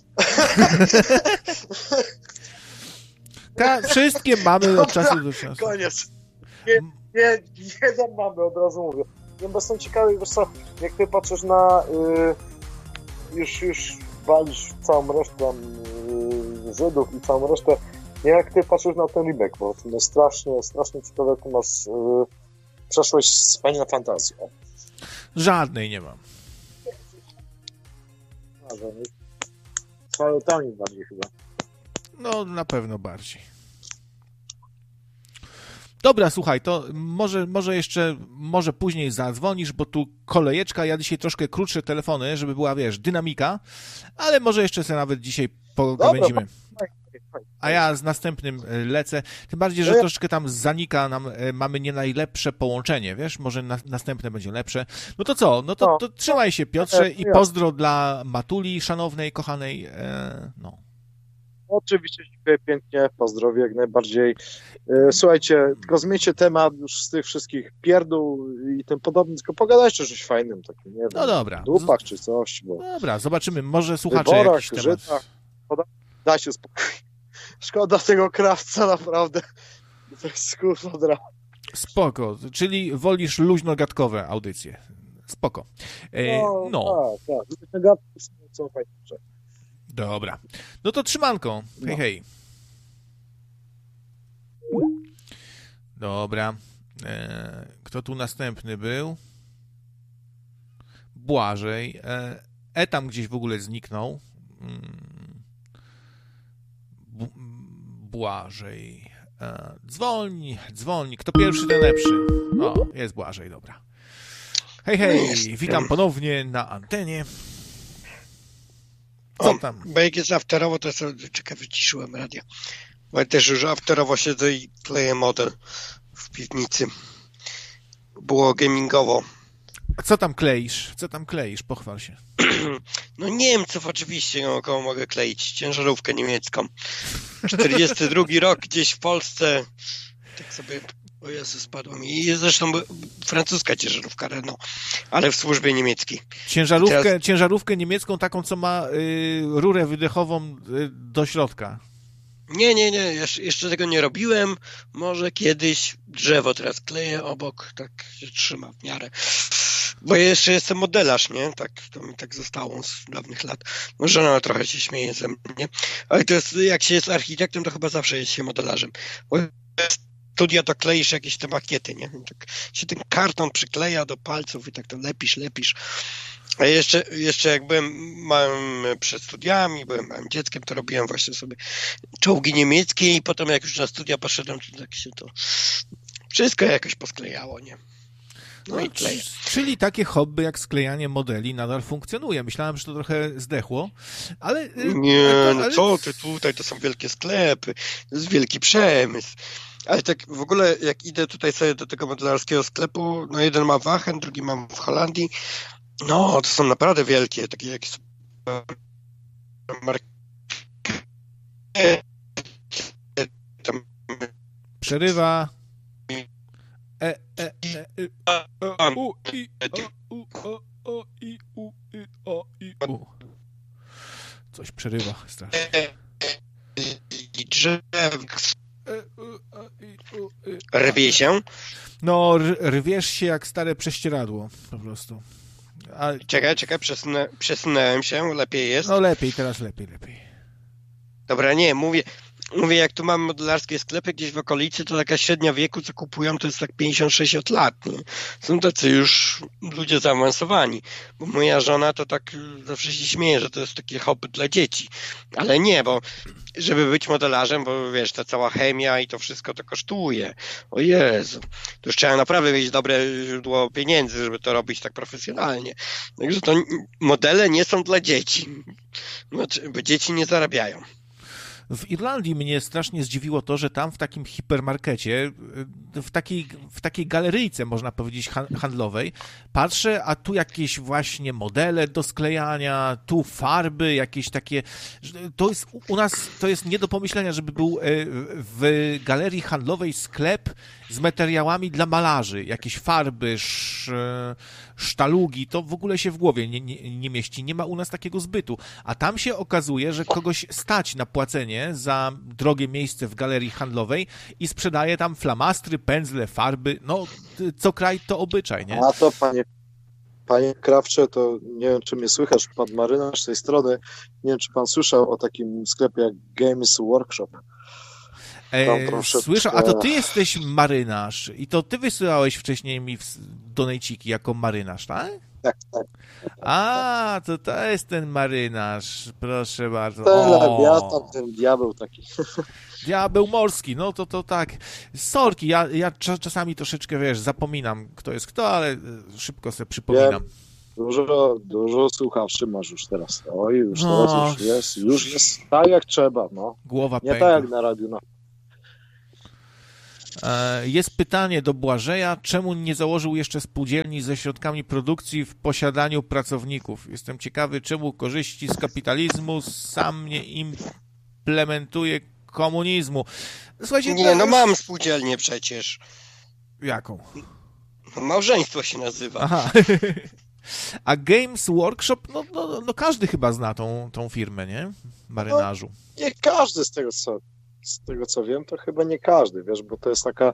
B: Ta, wszystkie mamy od czasu do czasu.
D: Koniec. Nie, nie, nie dam mamy, od razu mówię. Nie, bo jestem ciekawy, wiesz co, jak ty patrzysz na y, już, już walisz całą resztę y, Żydów i całą resztę, nie, jak ty patrzysz na ten remake, bo no strasznie, strasznie ciekawe, jak masz y, przeszłość z Final Fantasy.
B: Żadnej nie mam.
D: Z falutami bardziej chyba.
B: No, na pewno bardziej. Dobra, słuchaj, to może, może jeszcze, może później zadzwonisz, bo tu kolejeczka, ja dzisiaj troszkę krótsze telefony, żeby była, wiesz, dynamika, ale może jeszcze sobie nawet dzisiaj pogawędzimy. A ja z następnym lecę, tym bardziej, że troszeczkę tam zanika nam, mamy nie najlepsze połączenie, wiesz, może na, następne będzie lepsze. No to co, no to, to trzymaj się, Piotrze, i pozdro dla Matuli, szanownej, kochanej, e, no.
D: Oczywiście, dziękuję pięknie, pozdrowie jak najbardziej. Słuchajcie, tylko zmieńcie temat już z tych wszystkich pierdół i tym podobnym, tylko pogadajcie o czymś fajnym, takim, nie wiem,
B: no dobra.
D: dupach czy coś. Bo
B: dobra, zobaczymy, może słuchacze
D: wyborach,
B: jakiś temat.
D: Żydach, dajcie spokój. Szkoda tego krawca, naprawdę. To jest kurwa drama.
B: Spoko, czyli wolisz luźno-gadkowe audycje. Spoko. E,
D: no,
B: no.
D: Tak, tak. Luźno-gadki są fajniejsze.
B: Dobra. No to trzymanko. Hej, no. hej. Dobra. E, kto tu następny był? Błażej. E, e tam gdzieś w ogóle zniknął. B- Błażej. E, dzwoń, dzwoń. Kto pierwszy, ten lepszy. O, jest Błażej, dobra. Hej, hej. Witam ponownie na antenie. Co tam?
E: Bo jak jest afterowo, to sobie, czekaj, wyciszyłem radio. Bo ja też już afterowo siedzę i kleję model w piwnicy. Było gamingowo.
B: A co tam kleisz? Co tam kleisz? Pochwal się.
E: No Niemców oczywiście, no, koło mogę kleić. Ciężarówkę niemiecką. czterdziesty drugi rok gdzieś w Polsce. Tak sobie, o Jezu, spadło mi. I zresztą francuska ciężarówka Renault, ale w służbie niemieckiej.
B: Ciężarówkę,
E: teraz...
B: ciężarówkę niemiecką, taką, co ma y, rurę wydechową y, do środka.
E: Nie, nie, nie, jeszcze, jeszcze tego nie robiłem. Może kiedyś drzewo teraz kleję obok, tak się trzyma w miarę. Bo ja jeszcze jestem modelarz, nie? Tak, to mi tak zostało z dawnych lat. Może ona trochę się śmieje ze mnie. Ale to jest, jak się jest architektem, to chyba zawsze jest się modelarzem. Bo studia to kleisz jakieś te makiety, nie? Tak się ten karton przykleja do palców i tak to lepisz, lepisz. A jeszcze, jeszcze jak byłem małym przed studiami, byłem małym dzieckiem, to robiłem właśnie sobie czołgi niemieckie i potem jak już na studia poszedłem, to tak się to wszystko jakoś posklejało, nie? No, no i kleję.
B: Czyli takie hobby jak sklejanie modeli nadal funkcjonuje. Myślałem, że to trochę zdechło, ale...
E: Nie,
B: ale,
E: no
B: ale...
E: co ty, tutaj to są wielkie sklepy, to jest wielki przemysł. Ale tak w ogóle jak idę tutaj sobie do tego modelarskiego sklepu, no jeden ma w Aachen, drugi mam w Holandii, no to są naprawdę wielkie, takie jak marki.
B: Przerywa. E, e, e, e, u, i, o, u, o, o, i, u, i, o, i, u. Coś przerywa strasznie.
E: I drzew. Rwie się?
B: No, rwiesz się jak stare prześcieradło, po prostu. A...
E: Czekaj, czekaj, przesunę, przesunąłem się, lepiej jest?
B: No lepiej, teraz lepiej, lepiej.
E: Dobra, nie, mówię, mówię, jak tu mam modelarskie sklepy gdzieś w okolicy, to taka średnia wieku, co kupują, to jest tak pięćdziesiąt sześćdziesiąt lat, nie? Są tacy już ludzie zaawansowani, bo moja żona to tak zawsze się śmieje, że to jest takie hobby dla dzieci, ale nie, bo żeby być modelarzem, bo wiesz, ta cała chemia i to wszystko to kosztuje. O Jezu, to już trzeba naprawdę mieć dobre źródło pieniędzy, żeby to robić tak profesjonalnie. Także to modele nie są dla dzieci, znaczy, bo dzieci nie zarabiają.
B: W Irlandii mnie strasznie zdziwiło to, że tam w takim hipermarkecie, w takiej, w takiej galeryjce, można powiedzieć, handlowej, patrzę, a tu jakieś właśnie modele do sklejania, tu farby, jakieś takie... To jest u nas, to jest nie do pomyślenia, żeby był w galerii handlowej sklep z materiałami dla malarzy, jakieś farby, sz, sztalugi, to w ogóle się w głowie nie, nie, nie mieści, nie ma u nas takiego zbytu, a tam się okazuje, że kogoś stać na płacenie za drogie miejsce w galerii handlowej i sprzedaje tam flamastry, pędzle, farby, no co kraj to obyczaj, nie?
D: A to panie, panie Krawcze, to nie wiem, czy mnie słychać, pan marynarz z tej strony, nie wiem, czy pan słyszał o takim sklepie jak Games Workshop.
B: E, słyszę, a to ty jesteś marynarz i to ty wysyłałeś wcześniej mi donejciki jako marynarz, tak?
D: Tak, tak.
B: A, to to jest ten marynarz, proszę bardzo.
D: O. Ja tam ten diabeł taki.
B: Diabeł morski, no to to tak. Sorki, ja, ja czasami troszeczkę, wiesz, zapominam, kto jest kto, ale szybko sobie przypominam.
D: Wiem. Dużo, dużo słuchaczy masz już teraz. Oj, już no. teraz już jest, już jest tak jak trzeba, no.
B: Głowa
D: nie
B: pęka.
D: tak jak na radiu, no.
B: Jest pytanie do Błażeja, czemu nie założył jeszcze spółdzielni ze środkami produkcji w posiadaniu pracowników? Jestem ciekawy, czemu korzyści z kapitalizmu sam nie implementuje komunizmu. Słuchajcie,
E: nie, no mam spółdzielnię przecież.
B: Jaką?
E: Małżeństwo się nazywa.
B: Aha. A Games Workshop, no, no, no każdy chyba zna tą, tą firmę, nie? Marynarzu.
D: No, nie każdy z tego, co z tego co wiem, to chyba nie każdy, wiesz, bo to jest taka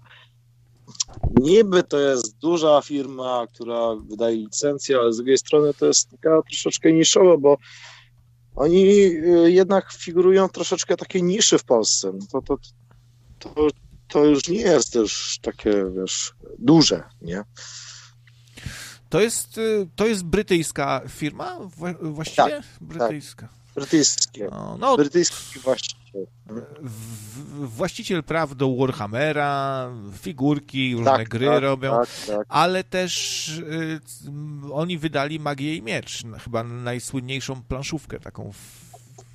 D: niby to jest duża firma, która wydaje licencję, ale z drugiej strony to jest taka troszeczkę niszowa, bo oni jednak figurują troszeczkę takiej niszy w Polsce. To, to, to, to już nie jest też takie, wiesz, duże, nie?
B: To jest, to jest brytyjska firma właściwie?
D: Tak,
B: brytyjska.
D: Tak. Brytyjskie.
B: No, no,
D: Brytyjski właściciel.
B: W, właściciel praw do Warhammera, figurki, różne
D: tak,
B: gry
D: tak,
B: robią,
D: tak, tak.
B: ale też y, oni wydali Magię i Miecz, chyba najsłynniejszą planszówkę taką w,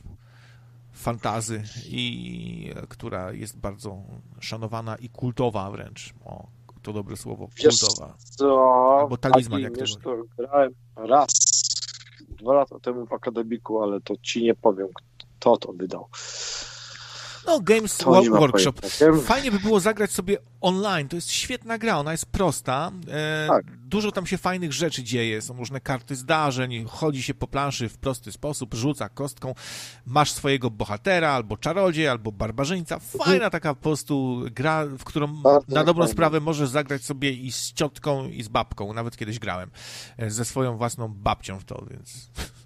B: fantazy, i która jest bardzo szanowana i kultowa wręcz. O, to dobre słowo, kultowa.
D: Wiesz co,
B: albo talizman, jak
D: wiesz, to grałem raz, dwa lata temu w akademiku, ale to ci nie powiem, kto to wydał.
B: No, Games
D: To
B: Workshop. Fajnie by było zagrać sobie online. To jest świetna gra, ona jest prosta. E,
D: tak.
B: Dużo tam się fajnych rzeczy dzieje. Są różne karty zdarzeń, chodzi się po planszy w prosty sposób, rzuca kostką, masz swojego bohatera, albo czarodziej, albo barbarzyńca. Fajna taka po prostu gra, w którą
D: Bardzo
B: na dobrą
D: fajnie.
B: sprawę możesz zagrać sobie i z ciotką, i z babką. Nawet kiedyś grałem ze swoją własną babcią w to, więc...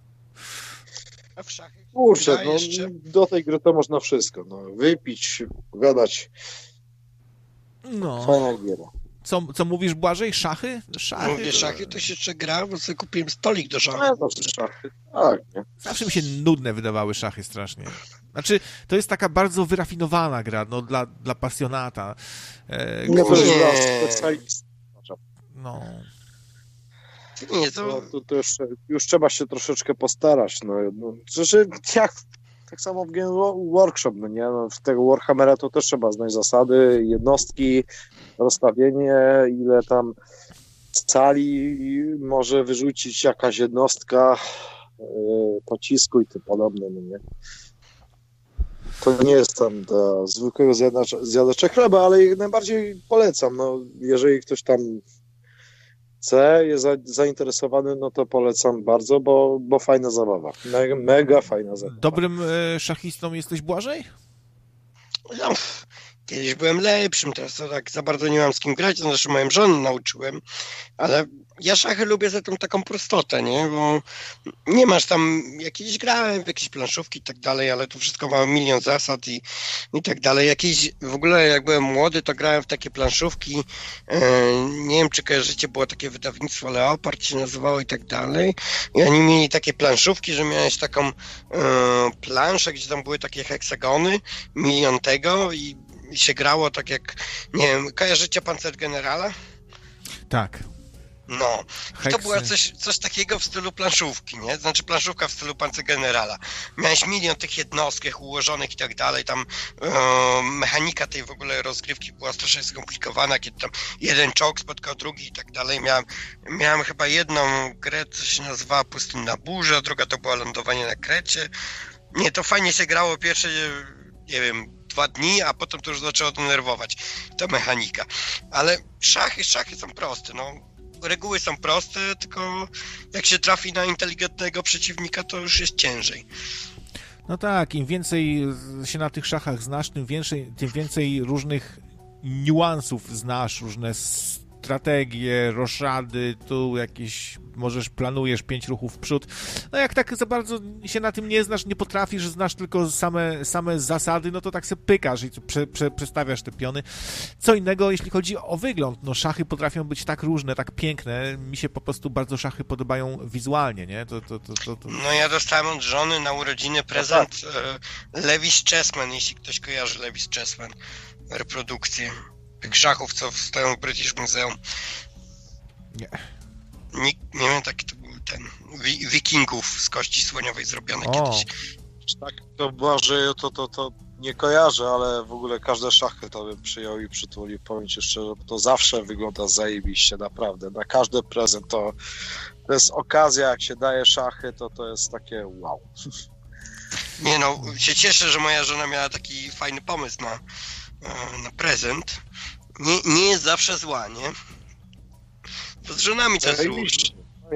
E: A w szachy?
D: Kurczę, no,
E: jeszcze...
D: do tej gry to można wszystko. No, wypić, pogadać.
B: No.
D: Fajna giera.
B: Co, co mówisz, Błażej? Szachy? Szachy?
E: Mówię, szachy to się jeszcze gra, bo sobie kupiłem stolik do szachów.
D: No, to szachy. Tak, nie?
B: Zawsze mi się nudne wydawały szachy strasznie. Znaczy, to jest taka bardzo wyrafinowana gra, no, dla, dla pasjonata. E,
D: Nie, to
B: który-
D: jest dla specjalistów.
B: no.
E: Nie,
D: No,
E: to...
D: to, to już, już trzeba się troszeczkę postarać. No, no, znaczy, jak, tak samo w Game Workshop, no nie? No, w tego Warhammera to też trzeba znać zasady, jednostki, rozstawienie, ile tam cali może wyrzucić jakaś jednostka, yy, pocisku i tym podobne, no nie? To nie jest tam dla zwykłego zjadacza, zjadacza chleba, ale jak najbardziej polecam. No, jeżeli ktoś tam chce, jest za, zainteresowany, no to polecam bardzo, bo, bo fajna zabawa. Mega, mega fajna zabawa.
B: Dobrym e, szachistą jesteś, Błażej?
E: No, kiedyś byłem lepszym, teraz to tak za bardzo nie mam z kim grać, to znaczy moją żonę nauczyłem, ale ja szachy lubię za tą taką prostotę, nie, bo nie masz tam, jakieś grałem w jakieś planszówki i tak dalej, ale to wszystko ma milion zasad i, i tak dalej. Jakieś, w ogóle jak byłem młody, to grałem w takie planszówki, e, nie wiem czy kojarzycie, było takie wydawnictwo Leopard się nazywało i tak dalej, i oni mieli takie planszówki, że miałeś taką e, planszę, gdzie tam były takie heksagony, milion tego i, i się grało tak jak, nie wiem, kojarzycie Panzergenerala?
B: Tak.
E: No, i to
B: Heksy.
E: była coś, coś takiego w stylu planszówki, nie? Znaczy planszówka w stylu Panzergenerala. Miałeś milion tych jednostek ułożonych i tak dalej, tam e, mechanika tej w ogóle rozgrywki była strasznie skomplikowana, kiedy tam jeden czołg spotkał drugi i tak dalej. Miałem, miałem chyba jedną grę, co się nazywała Pustynna Burza, druga to było lądowanie na Krecie. Nie, to fajnie się grało pierwsze, nie wiem, dwa dni, a potem to już zaczęło denerwować, ta mechanika. Ale szachy, szachy są proste, no. Reguły są proste, tylko jak się trafi na inteligentnego przeciwnika, to już jest ciężej.
B: No tak, im więcej się na tych szachach znasz, tym więcej, tym więcej różnych niuansów znasz, różne strategie, roszady, tu jakieś, możesz, planujesz pięć ruchów w przód. No jak tak za bardzo się na tym nie znasz, nie potrafisz, znasz tylko same, same zasady, no to tak se pykasz i prze, prze, przestawiasz te piony. Co innego, jeśli chodzi o wygląd, no szachy potrafią być tak różne, tak piękne, mi się po prostu bardzo szachy podobają wizualnie, nie? To, to, to, to, to...
E: No ja dostałem od żony na urodziny prezent e, Lewis Chessman, jeśli ktoś kojarzy Lewis Chessman, reprodukcję tych szachów, co stoją w British Museum.
B: Nie.
E: Nie, nie wiem, taki to był ten, wi- wikingów z kości słoniowej zrobione
B: O.
E: kiedyś.
D: Tak, to Błażeju, to, to, to nie kojarzę, ale w ogóle każde szachy to bym przyjął i przytulił. Powiem ci szczerze, bo to zawsze wygląda zajebiście, naprawdę. Na każdy prezent to, to jest okazja, jak się daje szachy, to to jest takie wow.
E: Nie no, się cieszę, że moja żona miała taki fajny pomysł na, na prezent. Nie, nie jest zawsze zła, nie? Bo z żonami to jest różnie.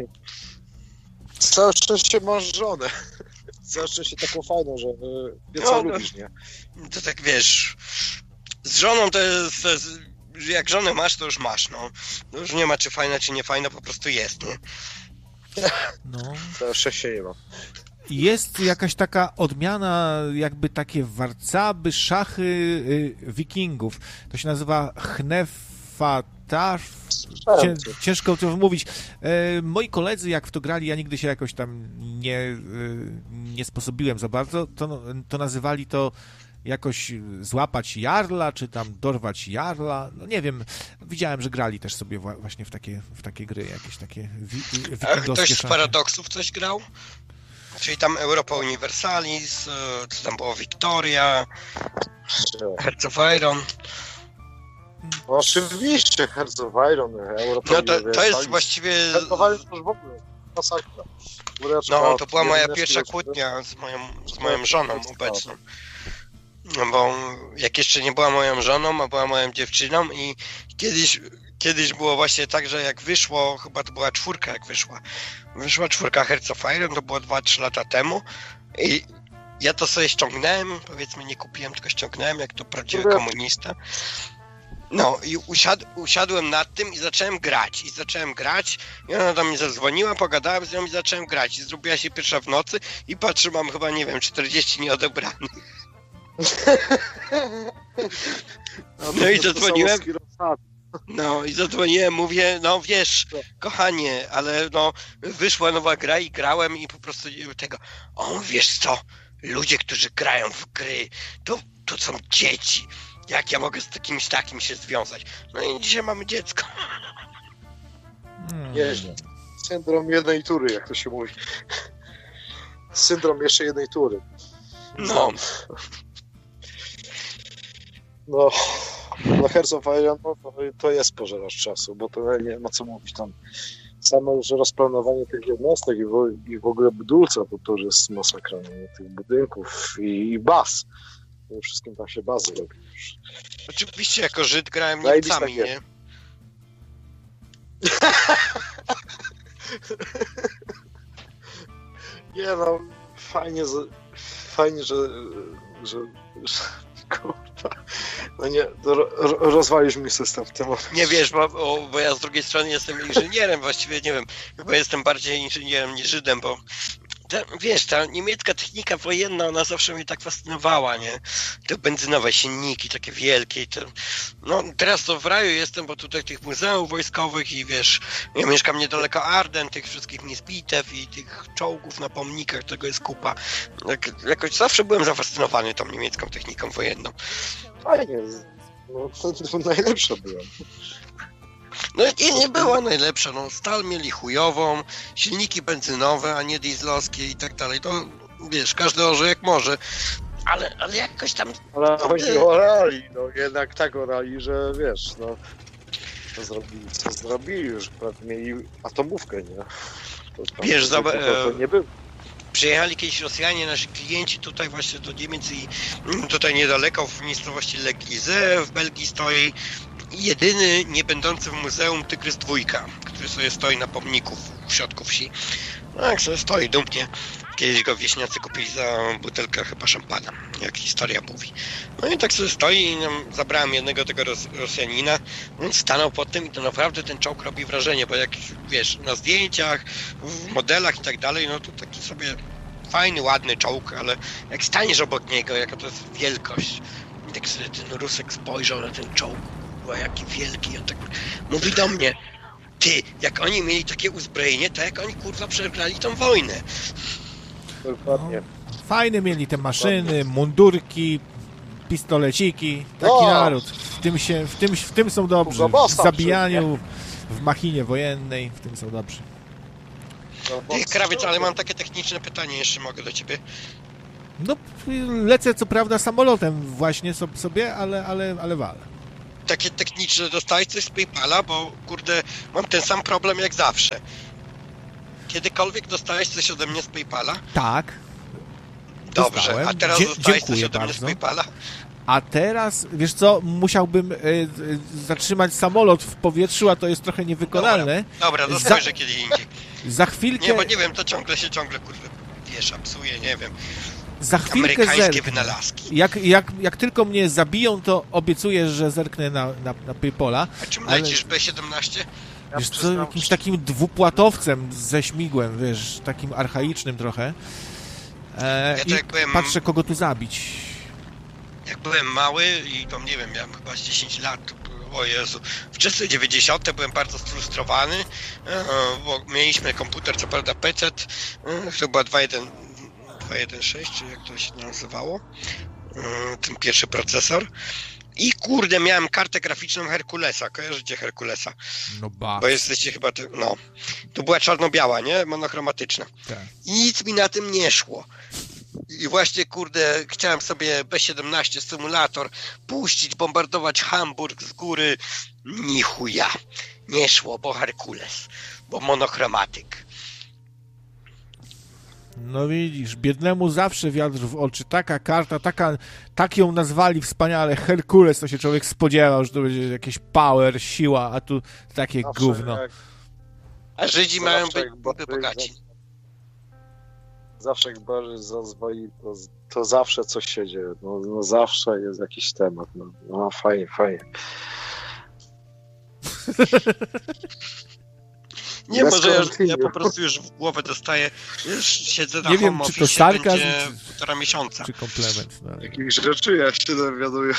D: Całe szczęście masz żonę. Całe szczęście taką fajną, że y, wie co
E: No, no.
D: lubisz, nie?
E: To tak wiesz, z żoną to jest, to jest, jak żonę masz, to już masz, no. To już nie ma czy fajna, czy nie fajna, po prostu jest, nie?
B: No.
D: Całe szczęście nie ma.
B: Jest jakaś taka odmiana, jakby takie warcaby, szachy y, wikingów. To się nazywa Hnefatar. Cię, ciężko to wymówić. E, moi koledzy, jak w to grali, ja nigdy się jakoś tam nie, y, nie sposobiłem za bardzo, to, to nazywali to jakoś złapać jarla, czy tam dorwać jarla. No nie wiem, widziałem, że grali też sobie wła- właśnie w takie, w takie gry, jakieś takie wi-
E: A
B: wikingowskie
E: ktoś z
B: szachy.
E: Paradoksów coś grał? Czyli tam Europa Universalis, e, co tam było, Victoria, Hearts of Iron.
D: No, oczywiście, Hearts of Iron, Europa.
E: No to, to jest właściwie...
D: Hearts of Iron to już w ogóle masakra.
E: No to była moja pierwsza kłótnia z moją, z moją żoną obecną. No bo jak jeszcze nie była moją żoną, a była moją dziewczyną i kiedyś, kiedyś było właśnie tak, że jak wyszło, chyba to była czwórka jak wyszła, wyszła czwórka Hearts of Iron, to było dwa trzy lata temu i ja to sobie ściągnąłem, powiedzmy nie kupiłem, tylko ściągnąłem, jak to prawdziwy komunista. No i usiad, usiadłem nad tym i zacząłem grać, i zacząłem grać i ona do mnie zadzwoniła, pogadałem z nią i zacząłem grać i zrobiła się pierwsza w nocy i patrzę, mam chyba, nie wiem, czterdzieści nieodebranych. No i zadzwoniłem, no i zadzwoniłem, mówię, no wiesz, kochanie, ale no wyszła nowa gra i grałem i po prostu tego, o wiesz co, ludzie, którzy grają w gry, to, to są dzieci, jak ja mogę z takimś takim się związać? No i dzisiaj mamy dziecko.
B: Hmm.
D: Nieźle. Syndrom jednej tury, jak to się mówi. Syndrom jeszcze jednej tury.
E: No.
D: No, no Hearts of Iron no, to jest pożeracz czasu, bo to nie ma co mówić tam. Samo już rozplanowanie tych jednostek i w, i w ogóle budulca, to, to już jest masakra, nie? Tych budynków i, i baz. Przede wszystkim tam się bazy robi już.
E: Oczywiście jako Żyd grałem
D: Zajebista
E: Niemcami,
D: gier.
E: nie?
D: Nie no, fajnie, że, fajnie, że, że, że kurwa, no nie, ro, ro, rozwalisz mi system w tym momencie.
E: Nie wiesz, bo, bo, bo ja z drugiej strony jestem inżynierem, właściwie nie wiem, chyba jestem bardziej inżynierem niż Żydem, bo ta, wiesz, ta niemiecka technika wojenna, ona zawsze mnie tak fascynowała, nie? Te benzynowe silniki, takie wielkie. Te... No teraz to w raju jestem, bo tutaj tych muzeów wojskowych i wiesz, ja mieszkam niedaleko Arden, tych wszystkich miejsc bitew i tych czołgów na pomnikach, tego jest kupa. Jak, jakoś zawsze byłem zafascynowany tą niemiecką techniką wojenną.
D: Fajnie, no to, to najlepsze było.
E: No i nie była najlepsza, no stal mieli chujową, silniki benzynowe, a nie dieslowskie i tak dalej, to wiesz, każdy orze jak może, ale, ale jakoś tam...
D: Ale oni orali, no jednak tak orali, że wiesz, no co zrobili, co zrobili, już prawie mieli atomówkę, nie? To tam,
E: Wiesz,
D: to, to, to nie było.
E: Przyjechali kiedyś Rosjanie, nasi klienci tutaj właśnie do Niemiec i tutaj niedaleko w miejscowości Leglize w Belgii stoi jedyny nie będący w muzeum Tygrys dwójka, który sobie stoi na pomniku w środku wsi. No jak sobie stoi dumnie. Kiedyś go wieśniacy kupili za butelkę chyba szampana, jak historia mówi. No i tak sobie stoi i nam zabrałem jednego tego Ros Rosjanina. On stanął pod tym i to naprawdę ten czołg robi wrażenie, bo jak wiesz, na zdjęciach, w modelach i tak dalej, no to taki sobie fajny, ładny czołg, ale jak staniesz obok niego, jaka to jest wielkość. I tak sobie ten Rusek spojrzał na ten czołg, bo jaki wielki, on tak mówi do mnie: ty, jak oni mieli takie uzbrojenie, to jak oni kurwa przegrali tą wojnę.
D: Dokładnie.
B: Fajne mieli te maszyny, mundurki, pistoleciki. Taki
D: No.
B: naród. W tym, się, w, tym, w tym są dobrzy. W
D: Bossa
B: zabijaniu, w machinie wojennej, w tym są dobrzy.
E: Ty, Krawiec, ale mam takie techniczne pytanie, jeszcze mogę do ciebie.
B: No, lecę co prawda samolotem właśnie sobie, ale, ale, ale walę.
E: Takie techniczne, dostałeś coś z PayPala, bo kurde, mam ten sam problem jak zawsze. Kiedykolwiek dostałeś coś ode mnie z PayPala?
B: Tak.
E: Dobrze,
B: dostałem.
E: a teraz
B: Dzie
E: dostałeś coś
B: dziękuję
E: ode mnie
B: bardzo.
E: z PayPala?
B: A teraz, wiesz co, musiałbym y, y, zatrzymać samolot w powietrzu, a to jest trochę niewykonalne.
E: Dobra, to
B: Za-
E: spojrzę kiedy indziej.
B: Za chwilkę,
E: Nie, bo nie wiem, to ciągle się ciągle kurde wiesza, psuje, nie wiem.
B: za chwilkę
E: Amerykańskie
B: zerknę.
E: wynalazki.
B: Jak, jak, jak tylko mnie zabiją, to obiecuję, że zerknę na, na, na PayPala.
E: A czym
B: ale-
E: lecisz B siedemnaście?
D: Ja
B: Wiesz co,
D: przyznam,
B: jakimś takim dwupłatowcem ze śmigłem, wiesz, takim archaicznym trochę. E,
E: Ja to
B: I
E: jak byłem-
B: patrzę, kogo tu zabić.
E: Jak byłem mały i to nie wiem, miałem chyba z dziesięć lat, o Jezu, wczesne dziewięćdziesiąte byłem bardzo sfrustrowany, e, bo mieliśmy komputer, co prawda P C, e, chyba dwa jeden sześć, czy jak to się nazywało, e, ten pierwszy procesor. I kurde, miałem kartę graficzną Herkulesa, kojarzycie Herkulesa?
B: No ba.
E: Bo jesteście chyba, te, no, to była czarno-biała, nie? Monochromatyczna.
B: Tak.
E: I nic mi na tym nie szło. I właśnie, kurde, chciałem sobie B siedemnaście symulator puścić, bombardować Hamburg z góry. Ni chuja. Nie szło, bo Herkules, bo monochromatyk.
B: No widzisz, biednemu zawsze wiatr w oczy. Taka karta, taka, tak ją nazwali wspaniale, Herkules, to się człowiek spodziewał, że to będzie jakieś power, siła, a tu takie
D: zawsze
B: gówno.
D: jak-
E: A Żydzi
D: zawsze
E: mają
D: jak
E: być
D: Boży
E: bogaci.
D: za- Zawsze jak Boży zazwoli, to, to zawsze coś się dzieje. No, no zawsze jest jakiś temat. No, no fajnie, fajnie.
E: Nie,
D: Bez
E: może ja,
D: kontynuum.
E: ja po prostu już w głowę dostaję, już siedzę na
B: Nie wiem,
E: home
B: czy to
E: office,
B: sarkazm,
E: będzie
B: czy-
E: półtora miesiąca.
B: Czy komplement. No.
D: Jakich rzeczy ja się dowiaduję.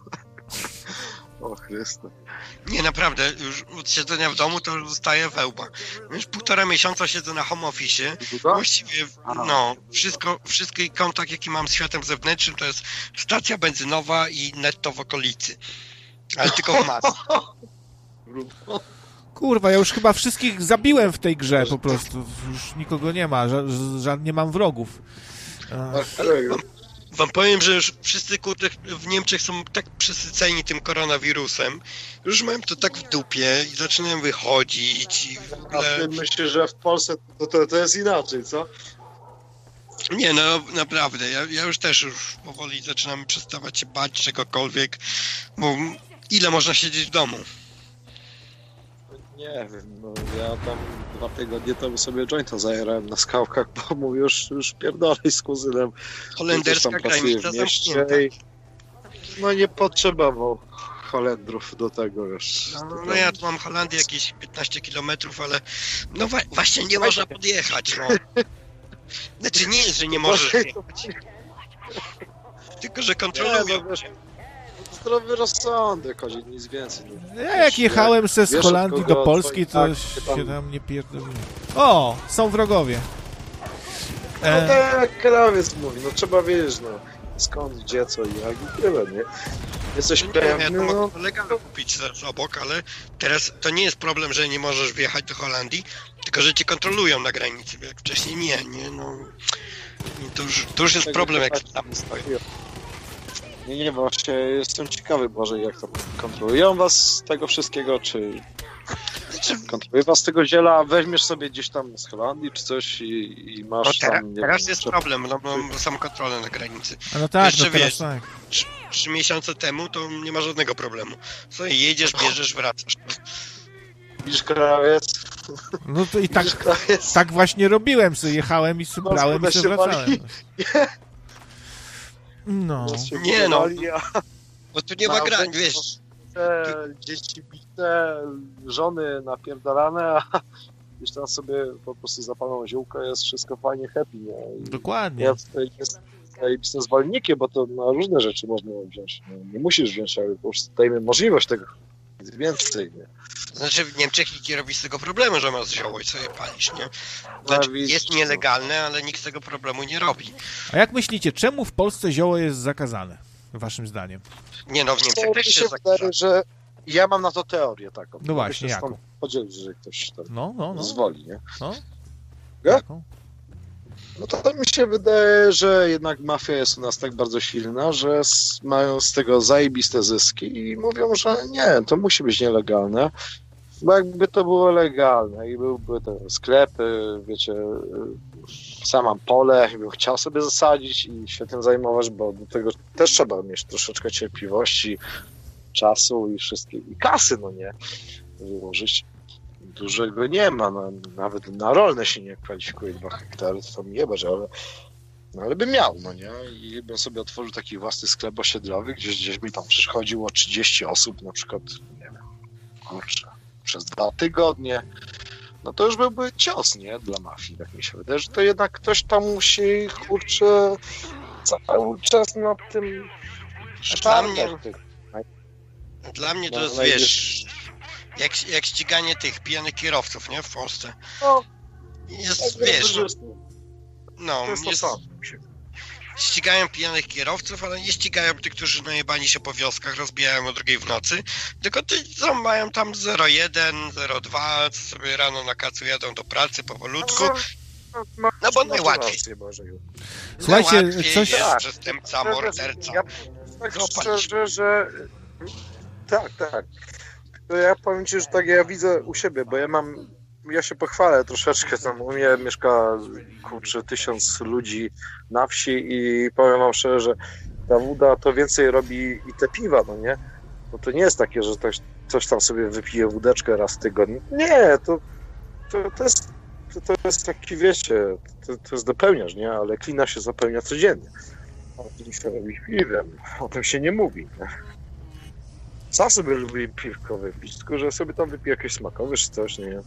D: O Chryste.
E: Nie, naprawdę, już od siedzenia w domu to już zostaje wełba. Już półtora miesiąca siedzę na home office.
D: Długo?
E: Właściwie,
D: Aha.
E: no, wszystko, wszystki kontakt, jaki mam z światem zewnętrznym, to jest stacja benzynowa i netto w okolicy. Ale tylko w mas.
B: Kurwa, ja już chyba wszystkich zabiłem w tej grze po prostu. Już nikogo nie ma, ża ża nie mam wrogów. Ach,
E: Wam powiem, że już wszyscy kurde w Niemczech są tak przesyceni tym koronawirusem, już mają to tak w dupie i zaczynają wychodzić i w
D: A
E: ogóle...
D: ty myślisz, że w Polsce to, to, to jest inaczej, co?
E: Nie, no naprawdę, ja, ja już też już powoli zaczynam przestawać się bać czegokolwiek, bo ile można siedzieć w domu?
D: Nie wiem, no ja tam dwa tygodnie temu sobie jointa zajerałem na skałkach, bo mu już, już pierdolej z kuzynem.
E: Holenderska
D: Gdzieś tam pracuje
E: granica
D: w mieście
E: zamknięta.
D: i- No nie potrzebował Holendrów do tego, wiesz.
E: No,
D: To
E: no ja tu mam Holandię jakieś piętnaście kilometrów, ale no wa- właśnie nie można podjechać, no. Znaczy nie jest, że nie możesz jechać, tylko że
D: Nie,
E: kontrolują.
D: no wiesz, zdrowy rozsądek chodzi, nic więcej. No.
B: ja jak jechałem se z
D: wiesz,
B: Holandii
D: od kogo
B: do Polski, to
D: twoich akcji tam-
B: się tam nie pierdoliłem. O, są wrogowie.
D: No
B: E,
D: tak jak krawiec mówi, no trzeba wiedzieć, no. skąd, gdzie, co i jak i tyle, nie? Jesteś
E: Nie,
D: pewny,
E: ja to
D: no,
E: mogę legalnie kupić też obok, ale teraz to nie jest problem, że nie możesz wjechać do Holandii, tylko że cię kontrolują na granicy, jak wcześniej nie, nie, no... I to już, to już jest problem, jak tam stoi.
D: Nie, nie, właśnie jestem ciekawy, Boże, jak to kontrolują was z tego wszystkiego, czy kontroluje was z tego ziela, a weźmiesz sobie gdzieś tam z Holandii czy coś i, i masz
E: No teraz,
D: tam... Nie
E: teraz
D: wiem,
E: jest
D: czy-
E: problem, no bo są kontrole na granicy.
B: A no tak,
E: Jeszcze
B: no teraz
E: wiesz,
B: tak.
E: Trzy, trzy miesiące temu to nie ma żadnego problemu. Sobie jedziesz, bierzesz, wracasz.
D: Widzisz krawiec?
B: No to i tak,
D: Widzisz krawiec?
B: tak właśnie robiłem, sobie jechałem i sobie
D: No,
B: brałem i
D: skąd
B: sobie
D: się
B: wracałem.
D: wali?
B: No.
D: Się
E: Nie, no.
D: wali, a
E: Bo tu nie ma granic, wiesz.
D: te dzieci bite, żony napierdalane, a gdzieś tam sobie po prostu zapalą ziółko, jest wszystko fajnie happy, nie? I
B: Dokładnie.
D: ja tutaj jestem jestem zwolennikiem, bo to na różne rzeczy można wziąć. No, nie musisz wziąć, ale po prostu dajmy możliwość tego. Nic więcej, nie?
E: Znaczy w Niemczech nikt nie robi z tego problemu, że masz zioło i sobie palisz, nie? Znaczy,
D: A, widzisz,
E: jest nielegalne, ale nikt z tego problemu nie robi.
B: A jak myślicie, czemu w Polsce zioło jest zakazane? Waszym zdaniem?
E: Nie no, w Niemczech
D: To
E: też
D: mi
E: się
D: się
E: zakazza.
D: wydaje, że ja mam na to teorię taką.
B: No właśnie,
D: Mogę się
B: jaką?
D: stąd podzielić, że ktoś tam
B: No, no, no.
D: zwoli, nie?
B: no.
D: Ja?
B: Jaką?
D: No to mi się wydaje, że jednak mafia jest u nas tak bardzo silna, że s- mają z tego zajebiste zyski i mówią, że nie, to musi być nielegalne. Bo jakby to było legalne i byłyby te sklepy, wiecie, y, sam mam pole i bym chciał sobie zasadzić i się tym zajmować, bo do tego też trzeba mieć troszeczkę cierpliwości, czasu i wszystkiego, i kasy, no nie, wyłożyć. Dużego nie ma, no, nawet na rolne się nie kwalifikuje dwa hektary, to tam jebać, ale, no, ale bym miał, no nie, i bym sobie otworzył taki własny sklep osiedlowy, gdzieś, gdzieś mi tam przychodziło trzydzieści osób, na przykład, nie wiem, kurczę, przez dwa tygodnie, no to już byłby cios, nie, dla mafii, tak mi się wydaje, że to jednak ktoś tam musi, kurczę, cały czas nad tym
E: Dla mnie,
D: szarpać.
E: dla mnie to
D: No,
E: jest,
D: no,
E: wiesz, jak, jak ściganie tych pijanych kierowców, nie, w Polsce.
D: No,
E: Jest,
D: tak,
E: wiesz,
D: to
E: no,
D: jest to
E: jest,
D: samo.
E: ścigają pijanych kierowców, ale nie ścigają tych, którzy najebani się po wioskach, rozbijają o drugiej w nocy, tylko tych, co mają tam zero jeden, zero dwa, co sobie rano na kacu jadą do pracy powolutku. No bo najłatwiej.
B: Słuchajcie,
E: Najłatwiej
B: coś-
E: jest
D: Tak.
E: przestępca, morderca.
D: Ja tak
E: Zobacz.
D: szczerze, że... Tak, tak. To ja powiem ci, że tak ja widzę u siebie, bo ja mam... Ja się pochwalę troszeczkę, tam u mnie mieszka, kurczę, tysiąc ludzi na wsi i powiem wam szczerze, że ta woda to więcej robi i te piwa, no nie? Bo to nie jest takie, że ktoś coś tam sobie wypije wódeczkę raz w tygodniu. Nie, to, to, to jest to, to jest taki, wiecie, to, to jest dopełniasz, nie? Ale klina się zapełnia codziennie. A klin się robi piwem. O tym się nie mówi, nie? Sam sobie lubię piwko wypić, tylko że sobie tam wypiję jakieś smakowe czy coś, nie?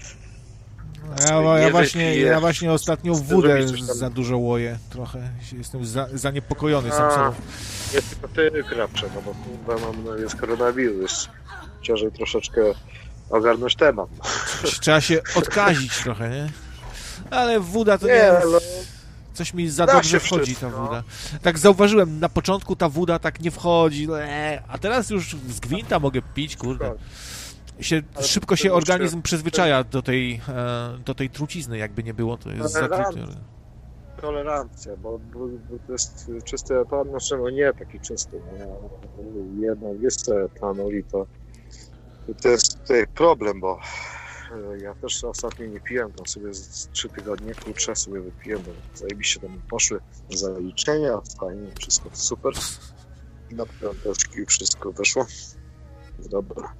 B: Ja, ja,
D: Nie
B: właśnie,
D: wypiję.
B: ja właśnie ostatnio
D: Chcę
B: wódę
D: zrobić coś tam.
B: za dużo łoję trochę. Jestem za, zaniepokojony sam
D: A.
B: sobą.
D: Nie tylko ty, krapcze, no bo kurwa mam, no, jest koronawirus. Ciężej troszeczkę ogarnąć temat.
B: Trzeba się odkazić trochę, nie? Ale woda to nie,
D: Nie,
B: jest...
D: ale
B: Coś mi za
D: Da
B: dobrze
D: się
B: wchodzi
D: wszystko.
B: ta woda. Tak zauważyłem, na początku ta woda tak nie wchodzi, eee, a teraz już z gwinta mogę pić, kurde. Się,
D: Ale
B: szybko
D: to
B: się
D: już
B: organizm
D: się-
B: przyzwyczaja do tej, e, do tej trucizny, jakby nie było, to jest
D: Ale
B: zatruty.
D: rano. tolerancja, bo, bo, bo to jest czysty etan, znaczy no nie taki czysty, no, jednak jest to etanol i to, to jest tutaj problem, bo e, ja też ostatnio nie piłem, tam sobie z trzy tygodnie, kurczę, sobie wypiłem, bo zajebiście tam mi poszły zaliczenia, fajnie, wszystko super, na piąteczki wszystko weszło, dobra.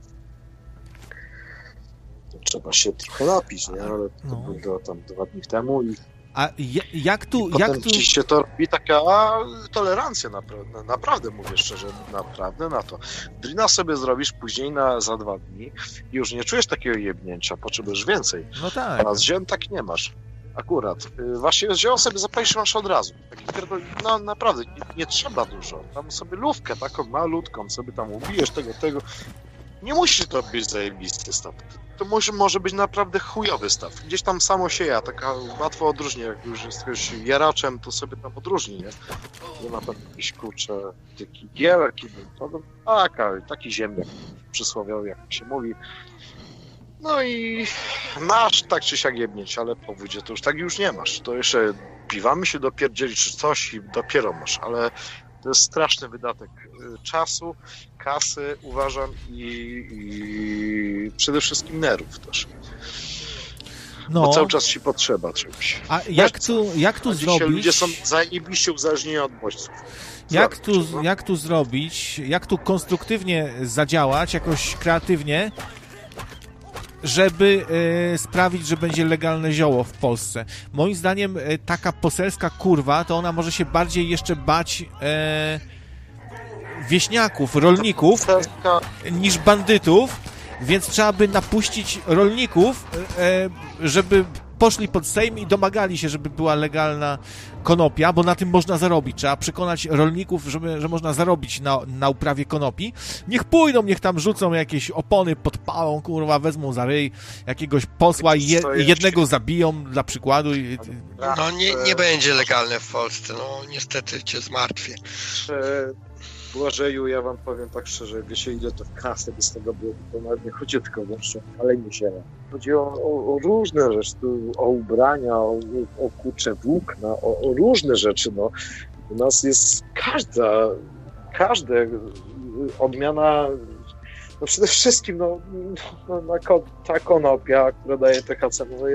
D: Trzeba się trochę napić, nie? Ale to
B: No.
D: było tam dwa dni temu i
B: A ja, jak tu,
D: potem
B: jak tu...
D: ci się to robi taka tolerancja, naprawdę, naprawdę mówię szczerze, naprawdę na to. Drina sobie zrobisz później na, za dwa dni i już nie czujesz takiego jebnięcia, potrzebujesz więcej.
B: No tak.
D: A z ziom tak nie masz. Akurat. Y, Właśnie z ziom sobie zapalisz masz od razu. Taki pierdol, no naprawdę, nie, nie trzeba dużo. Tam sobie lówkę taką malutką sobie tam ubijesz tego, tego. Nie musi to być zajebisty stop. to może, może być naprawdę chujowy staw. Gdzieś tam samo się ja, taka łatwo odróżni, jak już jesteś jaraczem, to sobie tam odróżni, nie? Nie ma tam jakiś, kurczę, taki giełek, to taka, taki ziemniak przysłowiowy, jak się mówi. No i masz tak czy siak jebnieć, ale po wódzie to już tak już nie masz. To jeszcze piwami się dopierdzieli czy coś i dopiero masz, ale to jest straszny wydatek czasu, kasy, uważam, i, i przede wszystkim nerwów też.
B: No.
D: Bo cały czas ci potrzeba czegoś.
B: A jak tu, jak tu
D: A dzisiaj
B: zrobić...
D: ludzie są zajebiście uzależnieni od bodźców.
B: Jak tu, jak tu zrobić, jak tu konstruktywnie zadziałać, jakoś kreatywnie, żeby e, sprawić, że będzie legalne zioło w Polsce. Moim zdaniem e, taka poselska kurwa, to ona może się bardziej jeszcze bać e, wieśniaków, rolników, e, niż bandytów, więc trzeba by napuścić rolników, e, żeby poszli pod Sejm i domagali się, żeby była legalna konopia, bo na tym można zarobić. Trzeba przekonać rolników, żeby, że można zarobić na, na uprawie konopi. Niech pójdą, niech tam rzucą jakieś opony, podpalą, kurwa, wezmą za ryj jakiegoś posła i je, jednego zabiją dla przykładu. I,
E: no nie, nie będzie legalne w Polsce, no niestety cię zmartwię.
D: Błażeju, ja wam powiem tak szczerze, wiecie ile to kasy by z tego było, to nawet nie chodzi tylko o palenie ziela. Chodzi o, o, o różne rzeczy, o ubrania, o, o kurcze włókna, o, o różne rzeczy, no. U nas jest każda, każda odmiana, no przede wszystkim, no, no ta konopia, która daje T H C, no